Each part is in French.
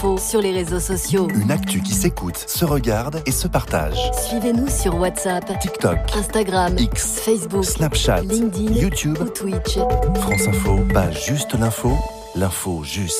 Info sur les réseaux sociaux. Une actu qui s'écoute, se regarde et se partage. Suivez-nous sur WhatsApp, TikTok, Instagram, X, Facebook, Snapchat, LinkedIn, YouTube ou Twitch. France Info, pas juste l'info, l'info juste.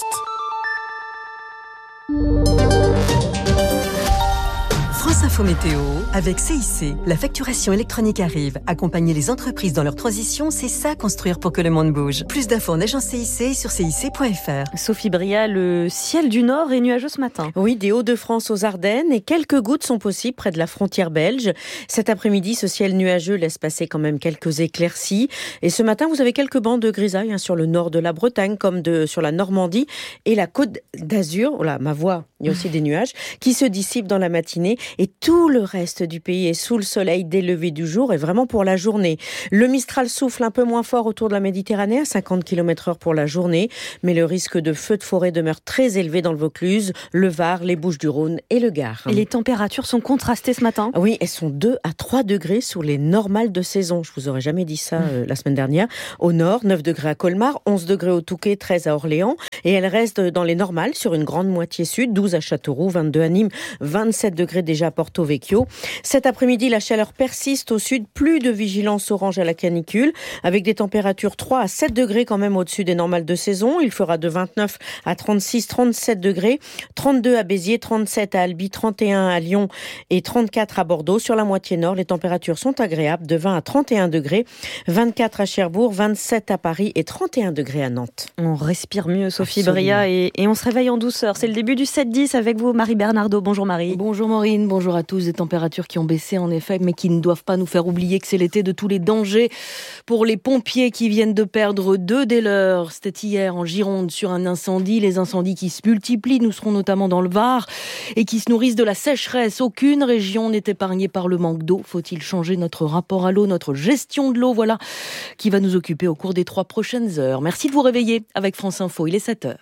France Info Météo, avec CIC. La facturation électronique arrive. Accompagner les entreprises dans leur transition, c'est ça, construire pour que le monde bouge. Plus d'infos en agence CIC sur cic.fr. Sophie Bria, le ciel du Nord est nuageux ce matin. Oui, des Hauts-de-France aux Ardennes et quelques gouttes sont possibles près de la frontière belge. Cet après-midi, ce ciel nuageux laisse passer quand même quelques éclaircies. Et ce matin, vous avez quelques bandes de grisaille sur le nord de la Bretagne, comme sur la Normandie et la Côte d'Azur. Oh là, ma voix, il y a aussi des nuages qui se dissipent dans la matinée. Et tout le reste du pays est sous le soleil dès le lever du jour et vraiment pour la journée. Le Mistral souffle un peu moins fort autour de la Méditerranée à 50 km/h pour la journée, mais le risque de feux de forêt demeure très élevé dans le Vaucluse, le Var, les Bouches-du-Rhône et le Gard. Et les températures sont contrastées ce matin ? Oui, elles sont 2 à 3 degrés sous les normales de saison. Je vous aurais jamais dit ça la semaine dernière. Au nord, 9 degrés à Colmar, 11 degrés au Touquet, 13 à Orléans. Et elles restent dans les normales sur une grande moitié sud, 12 à Châteauroux, 22 à Nîmes, 27 degrés déjà à Porto Vecchio. Cet après-midi, la chaleur persiste au sud, plus de vigilance orange à la canicule, avec des températures 3 à 7 degrés quand même au-dessus des normales de saison. Il fera de 29 à 36, 37 degrés, 32 à Béziers, 37 à Albi, 31 à Lyon et 34 à Bordeaux. Sur la moitié nord, les températures sont agréables, de 20 à 31 degrés, 24 à Cherbourg, 27 à Paris et 31 degrés à Nantes. On respire mieux, Sophie Bria, et on se réveille en douceur. C'est le début du 7-10 avec vous, Marie Bernardo. Bonjour Marie. Bonjour Maureen, bonjour à tous. Des températures qui ont baissé en effet, mais qui ne doivent pas nous faire oublier que c'est l'été de tous les dangers pour les pompiers qui viennent de perdre 2 des leurs. C'était hier en Gironde sur un incendie. Les incendies qui se multiplient, nous serons notamment dans le Var, et qui se nourrissent de la sécheresse. Aucune région n'est épargnée par le manque d'eau. Faut-il changer notre rapport à l'eau, notre gestion de l'eau? Voilà qui va nous occuper au cours des 3 prochaines heures. Merci de vous réveiller avec France Info. Il est 7h.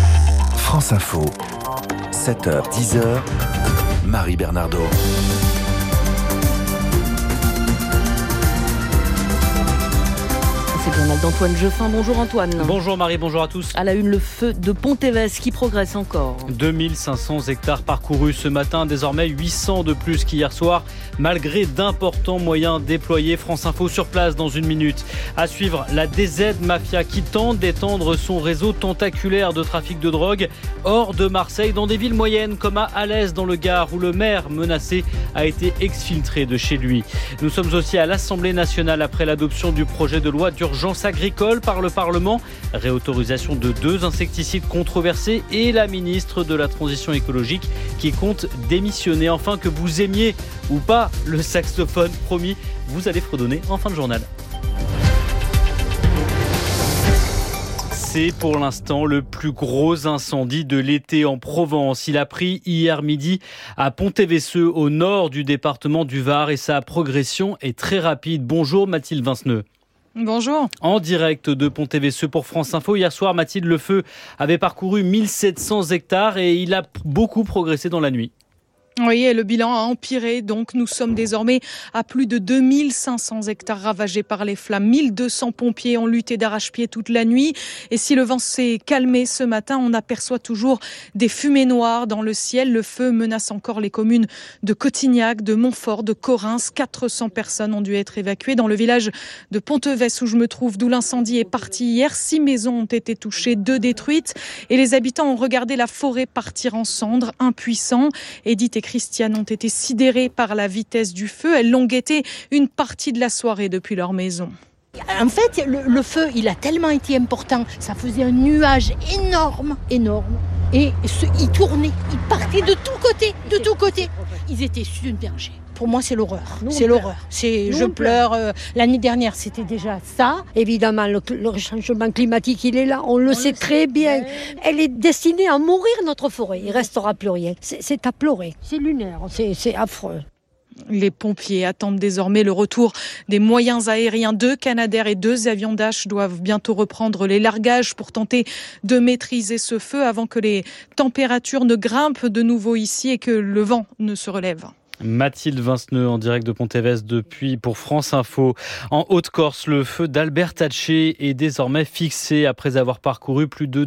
France Info, 7h, 10h, Marie Bernardo. C'est le journal d'Antoine Jeffin. Bonjour Antoine. Bonjour Marie, bonjour à tous. À la une, le feu de Pontévez qui progresse encore. 2500 hectares parcourus ce matin, désormais 800 de plus qu'hier soir, malgré d'importants moyens déployés. France Info sur place dans une minute. À suivre, la DZ Mafia qui tente d'étendre son réseau tentaculaire de trafic de drogue hors de Marseille, dans des villes moyennes comme à Alès dans le Gard, où le maire menacé a été exfiltré de chez lui. Nous sommes aussi à l'Assemblée nationale après l'adoption du projet de loi d'urgence agricole par le Parlement, réautorisation de 2 insecticides controversés et la ministre de la Transition écologique qui compte démissionner. Enfin, que vous aimiez ou pas le saxophone, promis, vous allez fredonner en fin de journal. C'est pour l'instant le plus gros incendie de l'été en Provence. Il a pris hier midi à Pontévesseux, au nord du département du Var, et sa progression est très rapide. Bonjour Mathilde Vinceneux. Bonjour. En direct de Pontévesseux pour France Info. Hier soir, Mathilde, le feu avait parcouru 1700 hectares et il a beaucoup progressé dans la nuit. Oui, et le bilan a empiré. Donc, nous sommes désormais à plus de 2500 hectares ravagés par les flammes. 1200 pompiers ont lutté d'arrache-pied toute la nuit. Et si le vent s'est calmé ce matin, on aperçoit toujours des fumées noires dans le ciel. Le feu menace encore les communes de Cotignac, de Montfort, de Corrins. 400 personnes ont dû être évacuées. Dans le village de Pontévez, où je me trouve, d'où l'incendie est parti hier, 6 maisons ont été touchées, 2 détruites. Et les habitants ont regardé la forêt partir en cendres, impuissants. Edith et Christiane ont été sidérées par la vitesse du feu. Elles l'ont guetté une partie de la soirée depuis leur maison. En fait, le feu, il a tellement été important. Ça faisait un nuage énorme. Et il tournait, il partait de tous côtés. Ils étaient submergés. Pour moi, c'est l'horreur. Je pleure. L'année dernière, c'était déjà ça. Évidemment, le changement climatique, il est là. On le sait très bien. Elle est destinée à mourir, notre forêt. Il ne restera plus rien. C'est à pleurer. C'est lunaire. C'est affreux. Les pompiers attendent désormais le retour des moyens aériens. 2 Canadair et 2 avions Dash doivent bientôt reprendre les largages pour tenter de maîtriser ce feu avant que les températures ne grimpent de nouveau ici et que le vent ne se relève. Mathilde Vinceneux en direct de Pontevedra depuis pour France Info. En Haute-Corse, le feu d'Albertacé est désormais fixé après avoir parcouru plus de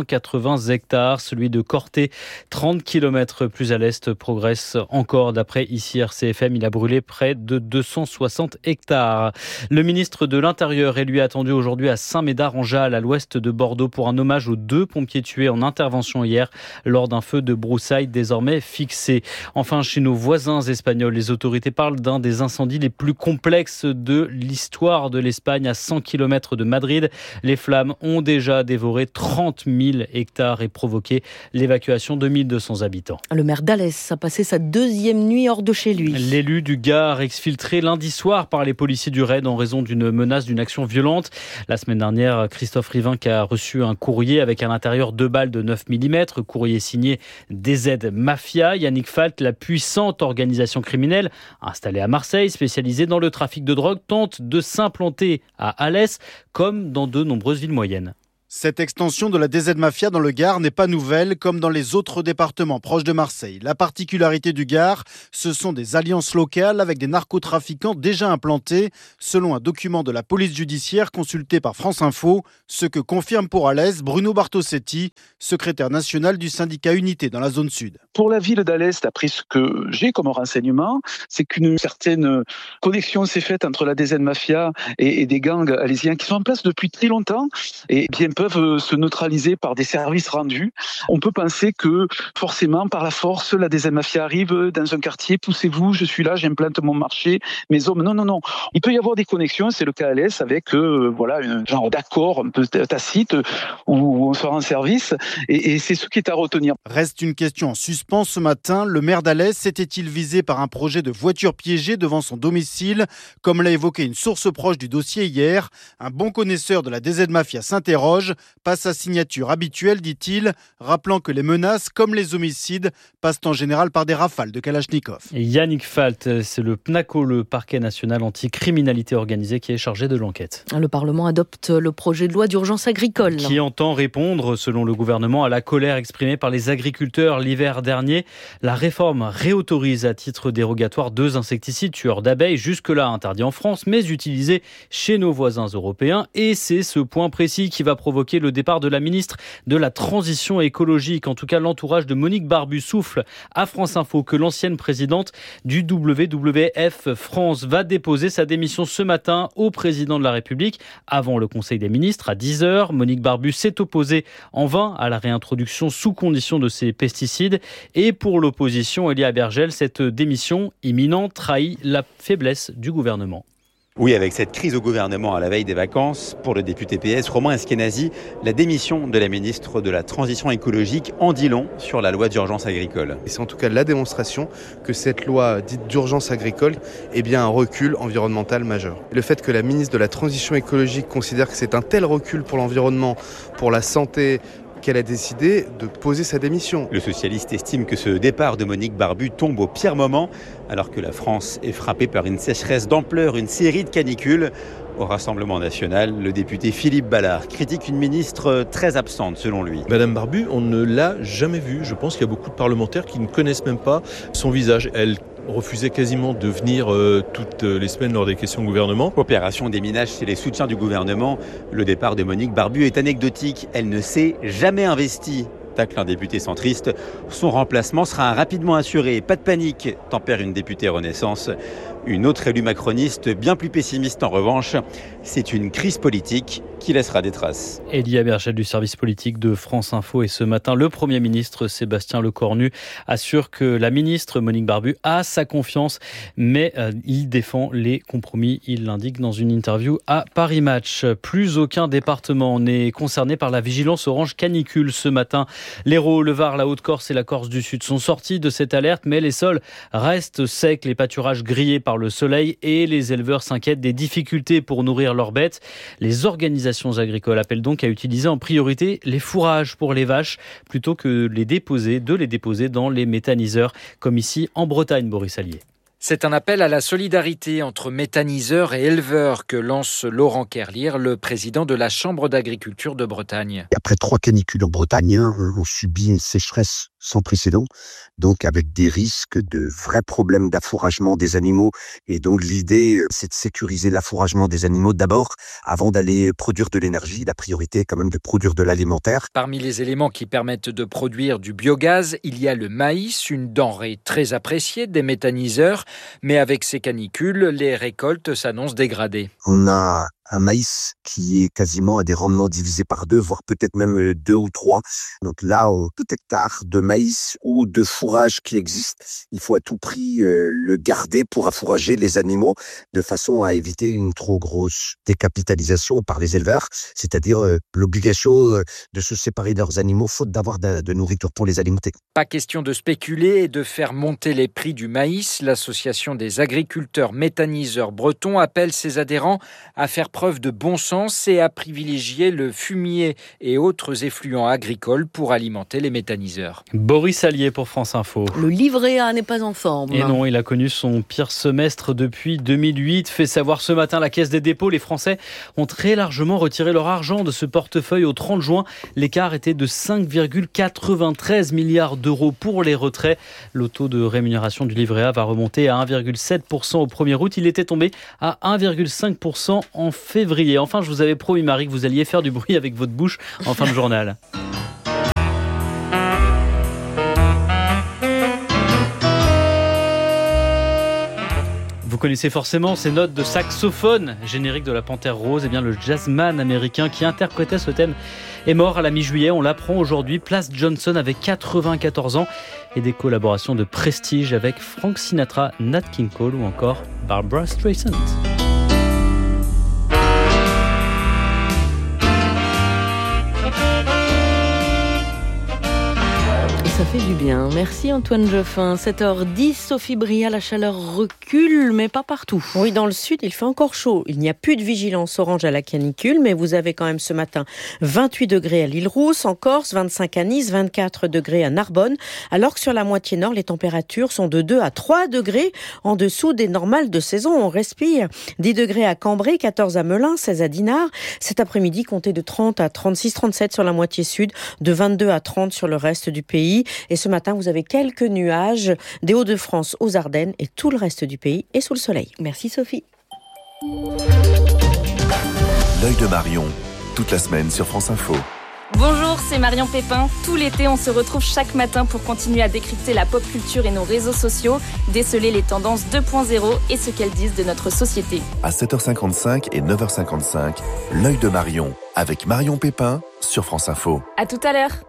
280 hectares. Celui de Corté, 30 km plus à l'est, progresse encore. D'après ici RCFM, il a brûlé près de 260 hectares. Le ministre de l'Intérieur est lui attendu aujourd'hui à Saint-Médard-en-Jalles, à l'ouest de Bordeaux, pour un hommage aux 2 pompiers tués en intervention hier lors d'un feu de broussailles désormais fixé. Enfin, chez nos voisins espagnols, les autorités parlent d'un des incendies les plus complexes de l'histoire de l'Espagne, à 100 km de Madrid. Les flammes ont déjà dévoré 30 000 hectares et provoqué l'évacuation de 1200 habitants. Le maire d'Alès a passé sa 2e nuit hors de chez lui. L'élu du Gard exfiltré lundi soir par les policiers du RAID en raison d'une menace d'une action violente. La semaine dernière, Christophe Rivinc a reçu un courrier avec à l'intérieur 2 balles de 9 mm, courrier signé DZ Mafia. Yannick Falt, la puissante organisation criminelle installée à Marseille, spécialisée dans le trafic de drogue, tente de s'implanter à Alès comme dans de nombreuses villes moyennes. Cette extension de la DZ Mafia dans le Gard n'est pas nouvelle, comme dans les autres départements proches de Marseille. La particularité du Gard, ce sont des alliances locales avec des narcotrafiquants déjà implantés, selon un document de la police judiciaire consulté par France Info, ce que confirme pour Alès Bruno Bartosetti, secrétaire national du syndicat Unité dans la zone sud. Pour la ville d'Alès, d'après ce que j'ai comme renseignement, c'est qu'une certaine connexion s'est faite entre la DZ Mafia et des gangs alésiens qui sont en place depuis très longtemps et bien peuvent se neutraliser par des services rendus. On peut penser que forcément, par la force, la DZ Mafia arrive dans un quartier, poussez-vous, je suis là, j'implante mon marché, mes hommes. Non. Il peut y avoir des connexions, c'est le cas à Alès, avec un genre d'accord un peu tacite où on se rend service et c'est ce qui est à retenir. Reste une question en suspens ce matin. Le maire d'Alès était-il visé par un projet de voiture piégée devant son domicile, comme l'a évoqué une source proche du dossier hier? Un bon connaisseur de la DZ Mafia s'interroge. Pas sa signature habituelle, dit-il, rappelant que les menaces, comme les homicides, passent en général par des rafales de Kalachnikov. Yannick Falt, c'est le PNACO, le parquet national anti-criminalité organisée, qui est chargé de l'enquête. Le Parlement adopte le projet de loi d'urgence agricole. Qui entend répondre, selon le gouvernement, à la colère exprimée par les agriculteurs l'hiver dernier. La réforme réautorise à titre dérogatoire 2 insecticides tueurs d'abeilles, jusque-là interdits en France, mais utilisés chez nos voisins européens. Et c'est ce point précis qui va provoquer le départ de la ministre de la Transition écologique. En tout cas, l'entourage de Monique Barbu souffle à France Info que l'ancienne présidente du WWF France va déposer sa démission ce matin au président de la République avant le Conseil des ministres à 10h. Monique Barbu s'est opposée en vain à la réintroduction sous condition de ces pesticides. Et pour l'opposition, Elia Bergel, cette démission imminente trahit la faiblesse du gouvernement. Oui, avec cette crise au gouvernement à la veille des vacances, pour le député PS Romain Eskenazi, la démission de la ministre de la Transition écologique en dit long sur la loi d'urgence agricole. Et c'est en tout cas la démonstration que cette loi dite d'urgence agricole est bien un recul environnemental majeur. Le fait que la ministre de la Transition écologique considère que c'est un tel recul pour l'environnement, pour la santé, qu'elle a décidé de poser sa démission. Le socialiste estime que ce départ de Monique Barbu tombe au pire moment, alors que la France est frappée par une sécheresse d'ampleur, une série de canicules. Au Rassemblement national, le député Philippe Ballard critique une ministre très absente selon lui. Madame Barbu, on ne l'a jamais vue. Je pense qu'il y a beaucoup de parlementaires qui ne connaissent même pas son visage. Elle refusait quasiment de venir toutes les semaines lors des questions au gouvernement. Opération déminage chez les soutiens du gouvernement. Le départ de Monique Barbu est anecdotique. Elle ne s'est jamais investie. Tacle un député centriste. Son remplacement sera rapidement assuré. Pas de panique, tempère une députée Renaissance. Une autre élue macroniste, bien plus pessimiste en revanche. C'est une crise politique qui laissera des traces. Elia Bergel du service politique de France Info. Et ce matin, le Premier ministre Sébastien Lecornu assure que la ministre Monique Barbu a sa confiance, mais il défend les compromis. Il l'indique dans une interview à Paris Match. Plus aucun département n'est concerné par la vigilance orange canicule ce matin. L'Hérault, le Var, la Haute-Corse et la Corse du Sud sont sortis de cette alerte, mais les sols restent secs, les pâturages grillés par le soleil et les éleveurs s'inquiètent des difficultés pour nourrir leurs bêtes. Les organisations agricoles appellent donc à utiliser en priorité les fourrages pour les vaches plutôt que de les déposer dans les méthaniseurs, comme ici en Bretagne, Boris Allier. C'est un appel à la solidarité entre méthaniseurs et éleveurs que lance Laurent Kerlier, le président de la Chambre d'agriculture de Bretagne. Après 3 canicules en Bretagne, on subit une sécheresse sans précédent, donc avec des risques de vrais problèmes d'affouragement des animaux. Et donc l'idée, c'est de sécuriser l'affouragement des animaux d'abord, avant d'aller produire de l'énergie. La priorité est quand même de produire de l'alimentaire. Parmi les éléments qui permettent de produire du biogaz, il y a le maïs, une denrée très appréciée des méthaniseurs. Mais avec ces canicules, les récoltes s'annoncent dégradées. On a un maïs qui est quasiment à des rendements divisés par 2, voire peut-être même 2 ou 3. Donc là, tout hectare de maïs ou de fourrage qui existe, il faut à tout prix le garder pour affourager les animaux de façon à éviter une trop grosse décapitalisation par les éleveurs, c'est-à-dire l'obligation de se séparer de leurs animaux faute d'avoir de nourriture pour les alimenter. Pas question de spéculer et de faire monter les prix du maïs. L'association des agriculteurs méthaniseurs bretons appelle ses adhérents à faire preuve de bon sens et à privilégier le fumier et autres effluents agricoles pour alimenter les méthaniseurs. Boris Allier pour France Info. Le livret A n'est pas en forme. Et non, il a connu son pire semestre depuis 2008. Fait savoir ce matin la Caisse des dépôts, les Français ont très largement retiré leur argent de ce portefeuille au 30 juin. L'écart était de 5,93 milliards d'euros pour les retraits. Le taux de rémunération du livret A va remonter à 1,7% au 1er août. Il était tombé à 1,5% en février. Enfin, je vous avais promis, Marie, que vous alliez faire du bruit avec votre bouche en fin de journal. Vous connaissez forcément ces notes de saxophone, générique de la Panthère Rose. Eh bien, le jazzman américain qui interprétait ce thème est mort à la mi-juillet. On l'apprend aujourd'hui. Place Johnson avec 94 ans et des collaborations de prestige avec Frank Sinatra, Nat King Cole ou encore Barbra Streisand. Ça fait du bien. Merci Antoine Joffin. 7h10, Sophie Bria, la chaleur recule, mais pas partout. Oui, dans le sud, il fait encore chaud. Il n'y a plus de vigilance orange à la canicule, mais vous avez quand même ce matin 28 degrés à l'Île-Rousse, en Corse, 25 à Nice, 24 degrés à Narbonne, alors que sur la moitié nord, les températures sont de 2 à 3 degrés en dessous des normales de saison. On respire. 10 degrés à Cambrai, 14 à Melun, 16 à Dinard. Cet après-midi, comptez de 30 à 36, 37 sur la moitié sud, de 22 à 30 sur le reste du pays. Et ce matin, vous avez quelques nuages des Hauts-de-France aux Ardennes et tout le reste du pays est sous le soleil. Merci Sophie. L'œil de Marion, toute la semaine sur France Info. Bonjour, c'est Marion Pépin. Tout l'été, on se retrouve chaque matin pour continuer à décrypter la pop culture et nos réseaux sociaux, déceler les tendances 2.0 et ce qu'elles disent de notre société. À 7h55 et 9h55, l'œil de Marion avec Marion Pépin sur France Info. À tout à l'heure.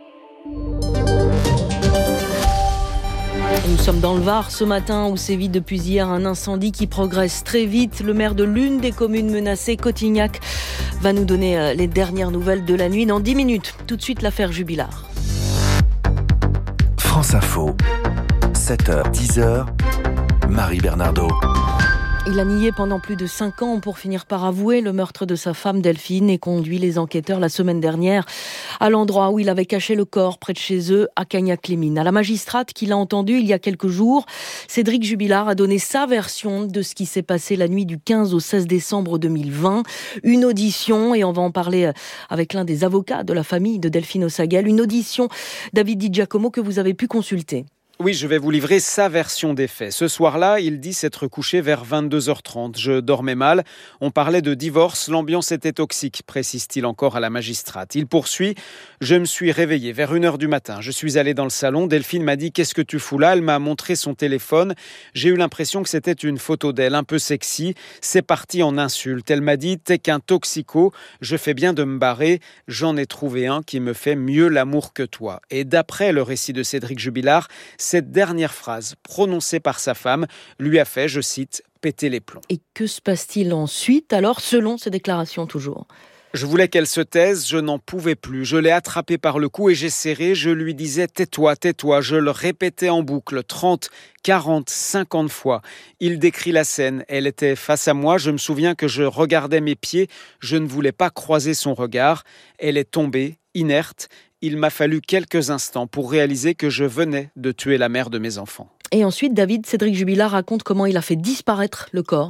Nous sommes dans le Var ce matin où sévit depuis hier un incendie qui progresse très vite. Le maire de l'une des communes menacées, Cotignac, va nous donner les dernières nouvelles de la nuit dans 10 minutes. Tout de suite, l'affaire Jubilard. France Info, 7h, 10h, Marie Bernardo. Il a nié pendant plus de 5 ans pour finir par avouer le meurtre de sa femme Delphine et conduit les enquêteurs la semaine dernière à l'endroit où il avait caché le corps près de chez eux à Cagnac-les-Mines. À la magistrate qui l'a entendu il y a quelques jours, Cédric Jubilard a donné sa version de ce qui s'est passé la nuit du 15 au 16 décembre 2020. Une audition, et on va en parler avec l'un des avocats de la famille de Delphine Ossagel, une audition, David Di Giacomo, que vous avez pu consulter. Oui, je vais vous livrer sa version des faits. Ce soir-là, il dit s'être couché vers 22h30. Je dormais mal. On parlait de divorce. L'ambiance était toxique, précise-t-il encore à la magistrate. Il poursuit. Je me suis réveillé vers 1h du matin. Je suis allé dans le salon. Delphine m'a dit « Qu'est-ce que tu fous là ?» Elle m'a montré son téléphone. J'ai eu l'impression que c'était une photo d'elle, un peu sexy. C'est parti en insulte. Elle m'a dit « T'es qu'un toxico. Je fais bien de me barrer. J'en ai trouvé un qui me fait mieux l'amour que toi. » Et d'après le récit de Cédric Jubilard, cette dernière phrase, prononcée par sa femme, lui a fait, je cite, « péter les plombs ». Et que se passe-t-il ensuite, alors, selon ces déclarations toujours ? Je voulais qu'elle se taise, je n'en pouvais plus. Je l'ai attrapée par le cou et j'ai serré. Je lui disais « tais-toi, tais-toi ». Je le répétais en boucle 30, 40, 50 fois. Il décrit la scène. Elle était face à moi. Je me souviens que je regardais mes pieds. Je ne voulais pas croiser son regard. Elle est tombée, inerte. Il m'a fallu quelques instants pour réaliser que je venais de tuer la mère de mes enfants. Et ensuite, David, Cédric Jubilard raconte comment il a fait disparaître le corps.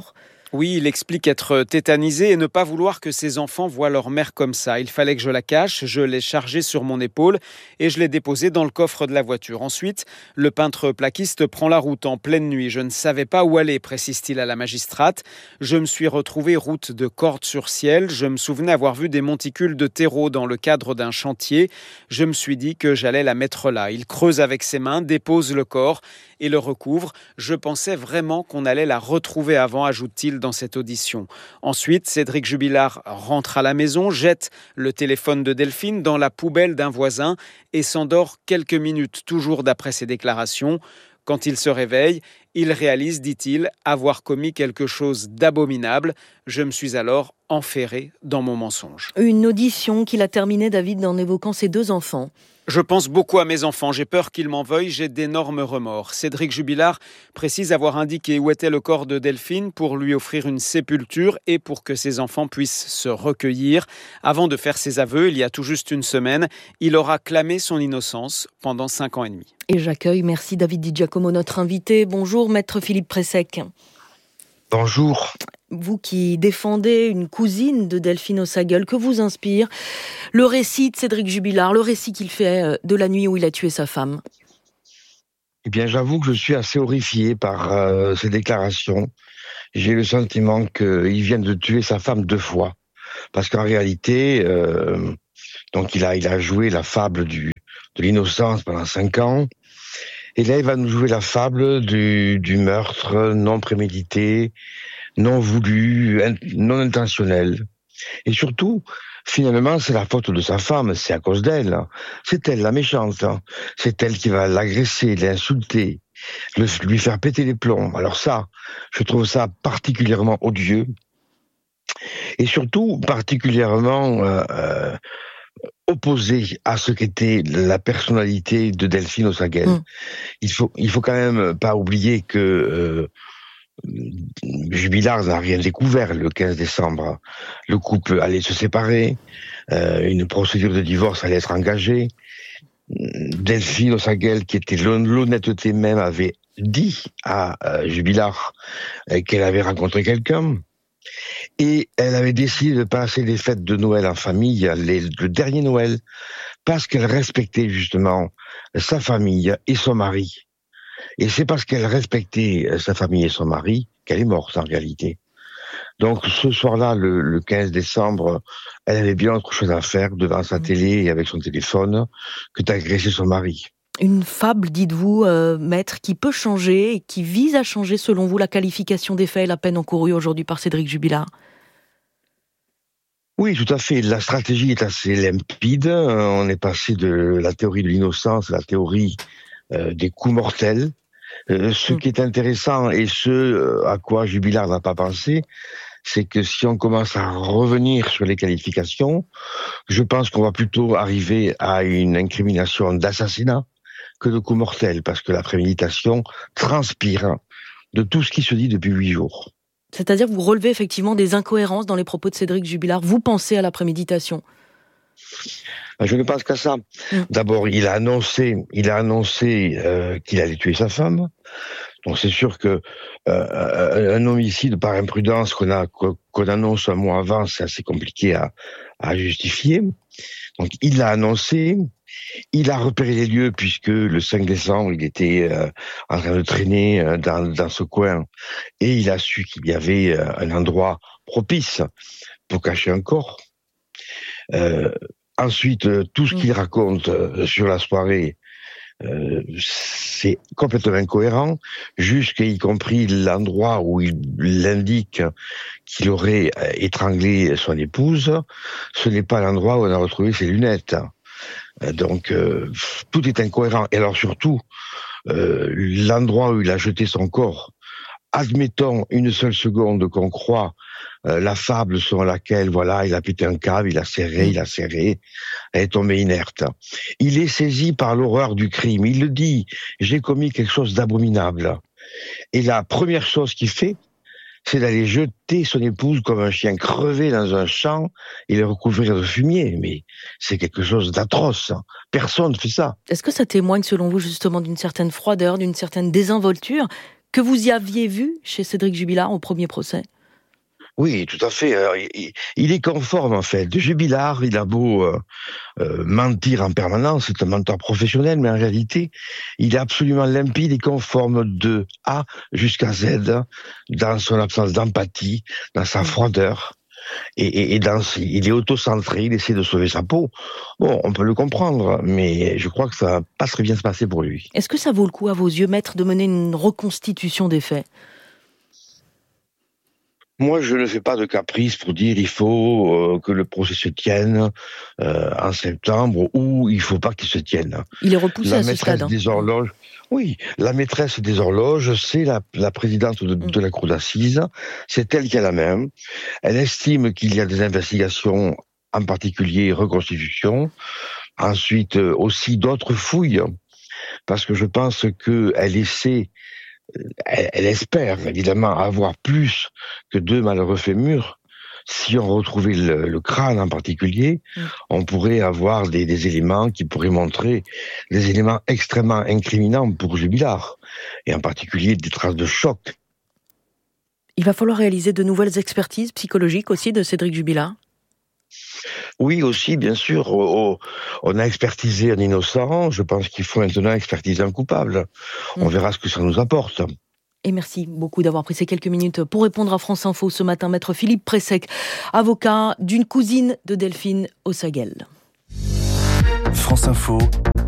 Oui, il explique être tétanisé et ne pas vouloir que ses enfants voient leur mère comme ça. Il fallait que je la cache, je l'ai chargée sur mon épaule et je l'ai déposée dans le coffre de la voiture. Ensuite, le peintre plaquiste prend la route en pleine nuit. Je ne savais pas où aller, précise-t-il à la magistrate. Je me suis retrouvé route de Cordes-sur-Ciel. Je me souvenais avoir vu des monticules de terreau dans le cadre d'un chantier. Je me suis dit que j'allais la mettre là. Il creuse avec ses mains, dépose le corps et le recouvre. Je pensais vraiment qu'on allait la retrouver avant, ajoute-t-il dans cette audition. Ensuite, Cédric Jubilard rentre à la maison, jette le téléphone de Delphine dans la poubelle d'un voisin et s'endort quelques minutes, toujours d'après ses déclarations. Quand il se réveille, il réalise, dit-il, avoir commis quelque chose d'abominable. Je me suis alors enferré dans mon mensonge. Une audition qu'il a terminée, David, en évoquant ses 2 enfants. Je pense beaucoup à mes enfants, j'ai peur qu'ils m'en veuillent, j'ai d'énormes remords. Cédric Jubilard précise avoir indiqué où était le corps de Delphine pour lui offrir une sépulture et pour que ses enfants puissent se recueillir. Avant de faire ses aveux, il y a tout juste une semaine, il aura clamé son innocence pendant 5 ans et demi. Et j'accueille, merci David Di Giacomo, notre invité. Bonjour maître Philippe Pressec. Bonjour. Vous qui défendez une cousine de Delphine Ossagueul, que vous inspire le récit de Cédric Jubilard, le récit qu'il fait de la nuit où il a tué sa femme? Eh bien, j'avoue que je suis assez horrifié par ces déclarations. J'ai le sentiment qu'il vient de tuer sa femme 2 fois. Parce qu'en réalité, donc il a joué la fable de l'innocence pendant 5 ans. Et là, il va nous jouer la fable du meurtre non prémédité, non voulu, non intentionnel. Et surtout, finalement, c'est la faute de sa femme, c'est à cause d'elle. C'est elle la méchante. C'est elle qui va l'agresser, l'insulter, lui faire péter les plombs. Alors ça, je trouve ça particulièrement odieux. Et surtout, particulièrement opposé à ce qu'était la personnalité de Delphine Ossagueul. Il faut quand même pas oublier que Jubilard n'a rien découvert le 15 décembre. Le couple allait se séparer, une procédure de divorce allait être engagée. Delphine Ossagueul, qui était l'honnêteté même, avait dit à Jubilard qu'elle avait rencontré quelqu'un. Et elle avait décidé de passer les fêtes de Noël en famille, le dernier Noël, parce qu'elle respectait justement sa famille et son mari. Et c'est parce qu'elle respectait sa famille et son mari qu'elle est morte en réalité. Donc ce soir-là, le 15 décembre, elle avait bien autre chose à faire devant sa télé et avec son téléphone que d'agresser son mari. Une fable, dites-vous, maître, qui peut changer et qui vise à changer, selon vous, la qualification des faits et la peine encourue aujourd'hui par Cédric Jubilard? Oui, tout à fait. La stratégie est assez limpide. On est passé de la théorie de l'innocence à la théorie des coups mortels. Ce qui est intéressant et ce à quoi Jubilard n'a pas pensé, c'est que si on commence à revenir sur les qualifications, je pense qu'on va plutôt arriver à une incrimination d'assassinat que de coup mortel, parce que la préméditation transpire de tout ce qui se dit depuis 8 jours. C'est-à-dire que vous relevez effectivement des incohérences dans les propos de Cédric Jubilard. Vous pensez à la préméditation? Je ne pense qu'à ça. D'abord, il a annoncé qu'il allait tuer sa femme. Donc c'est sûr que un homicide par imprudence qu'on annonce un mois avant, c'est assez compliqué à justifier. Donc il l'a annoncé. Il a repéré les lieux puisque le 5 décembre, il était en train de traîner dans ce coin et il a su qu'il y avait un endroit propice pour cacher un corps. Ensuite, tout ce qu'il raconte sur la soirée, c'est complètement incohérent, y compris l'endroit où il indique qu'il aurait étranglé son épouse. Ce n'est pas l'endroit où on a retrouvé ses lunettes. Donc tout est incohérent. Et alors surtout, l'endroit où il a jeté son corps, admettons une seule seconde qu'on croit la fable selon laquelle, voilà, il a pété un câble, il a serré, elle est tombée inerte. Il est saisi par l'horreur du crime. Il le dit, j'ai commis quelque chose d'abominable. Et la première chose qu'il fait, c'est d'aller jeter son épouse comme un chien crevé dans un champ et le recouvrir de fumier. Mais c'est quelque chose d'atroce. Personne ne fait ça. Est-ce que ça témoigne, selon vous, justement d'une certaine froideur, d'une certaine désinvolture que vous y aviez vu chez Cédric Jubilard au premier procès? Oui, tout à fait. Alors, il est conforme, en fait. Jubilard, il a beau mentir en permanence, c'est un menteur professionnel, mais en réalité, il est absolument limpide et conforme de A jusqu'à Z, dans son absence d'empathie, dans sa froideur. Et il est auto-centré, il essaie de sauver sa peau. Bon, on peut le comprendre, mais je crois que ça va pas très bien se passer pour lui. Est-ce que ça vaut le coup, à vos yeux, maître, de mener une reconstitution des faits ? Moi, je ne fais pas de caprice pour dire il faut que le procès se tienne en septembre ou il faut pas qu'il se tienne. Il est repoussé à ce stade. Des horloges. Oui, la maîtresse des horloges, c'est la présidente de la cour d'assises. C'est elle qui a la main. Elle estime qu'il y a des investigations, en particulier reconstitution. Ensuite, aussi d'autres fouilles, parce que je pense qu'elle essaie. Elle espère évidemment avoir plus que 2 malheureux fémurs. Si on retrouvait le crâne en particulier, on pourrait avoir des éléments qui pourraient montrer des éléments extrêmement incriminants pour Jubilard, et en particulier des traces de choc. Il va falloir réaliser de nouvelles expertises psychologiques aussi de Cédric Jubilard. Oui, aussi, bien sûr. On a expertisé un innocent. Je pense qu'il faut maintenant expertiser un coupable. On verra ce que ça nous apporte. Et merci beaucoup d'avoir pris ces quelques minutes pour répondre à France Info ce matin. Maître Philippe Pressec, avocat d'une cousine de Delphine Ossaguel. France Info,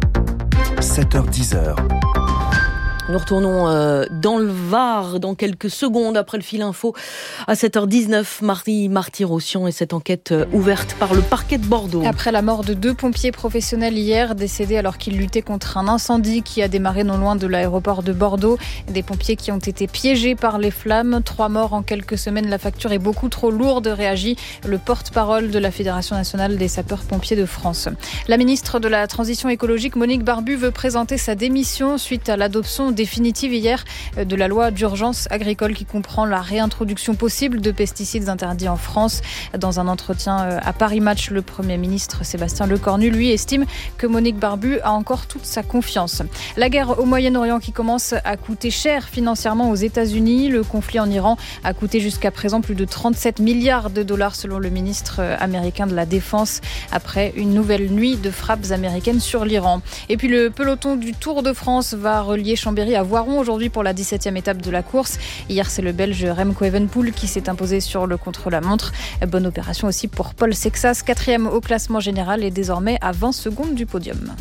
7h-10h. Nous retournons dans le Var dans quelques secondes après le fil info à 7h19. Marie Marty-Rossian et cette enquête ouverte par le parquet de Bordeaux. Après la mort de 2 pompiers professionnels hier, décédés alors qu'ils luttaient contre un incendie qui a démarré non loin de l'aéroport de Bordeaux. Des pompiers qui ont été piégés par les flammes. 3 morts en quelques semaines. La facture est beaucoup trop lourde, réagit le porte-parole de la Fédération nationale des sapeurs-pompiers de France. La ministre de la Transition écologique, Monique Barbu, veut présenter sa démission suite à l'adoption définitive hier de la loi d'urgence agricole qui comprend la réintroduction possible de pesticides interdits en France. Dans un entretien à Paris Match, le Premier ministre Sébastien Lecornu, lui, estime que Monique Barbu a encore toute sa confiance. La guerre au Moyen-Orient qui commence à coûter cher financièrement aux États-Unis. Le conflit en Iran a coûté jusqu'à présent plus de 37 milliards de dollars selon le ministre américain de la Défense après une nouvelle nuit de frappes américaines sur l'Iran. Et puis le peloton du Tour de France va relier Chambéry à Voiron aujourd'hui pour la 17e étape de la course. Hier, c'est le Belge Remco Evenepoel qui s'est imposé sur le contre-la-montre. Bonne opération aussi pour Paul Sexas, 4e au classement général et désormais à 20 secondes du podium.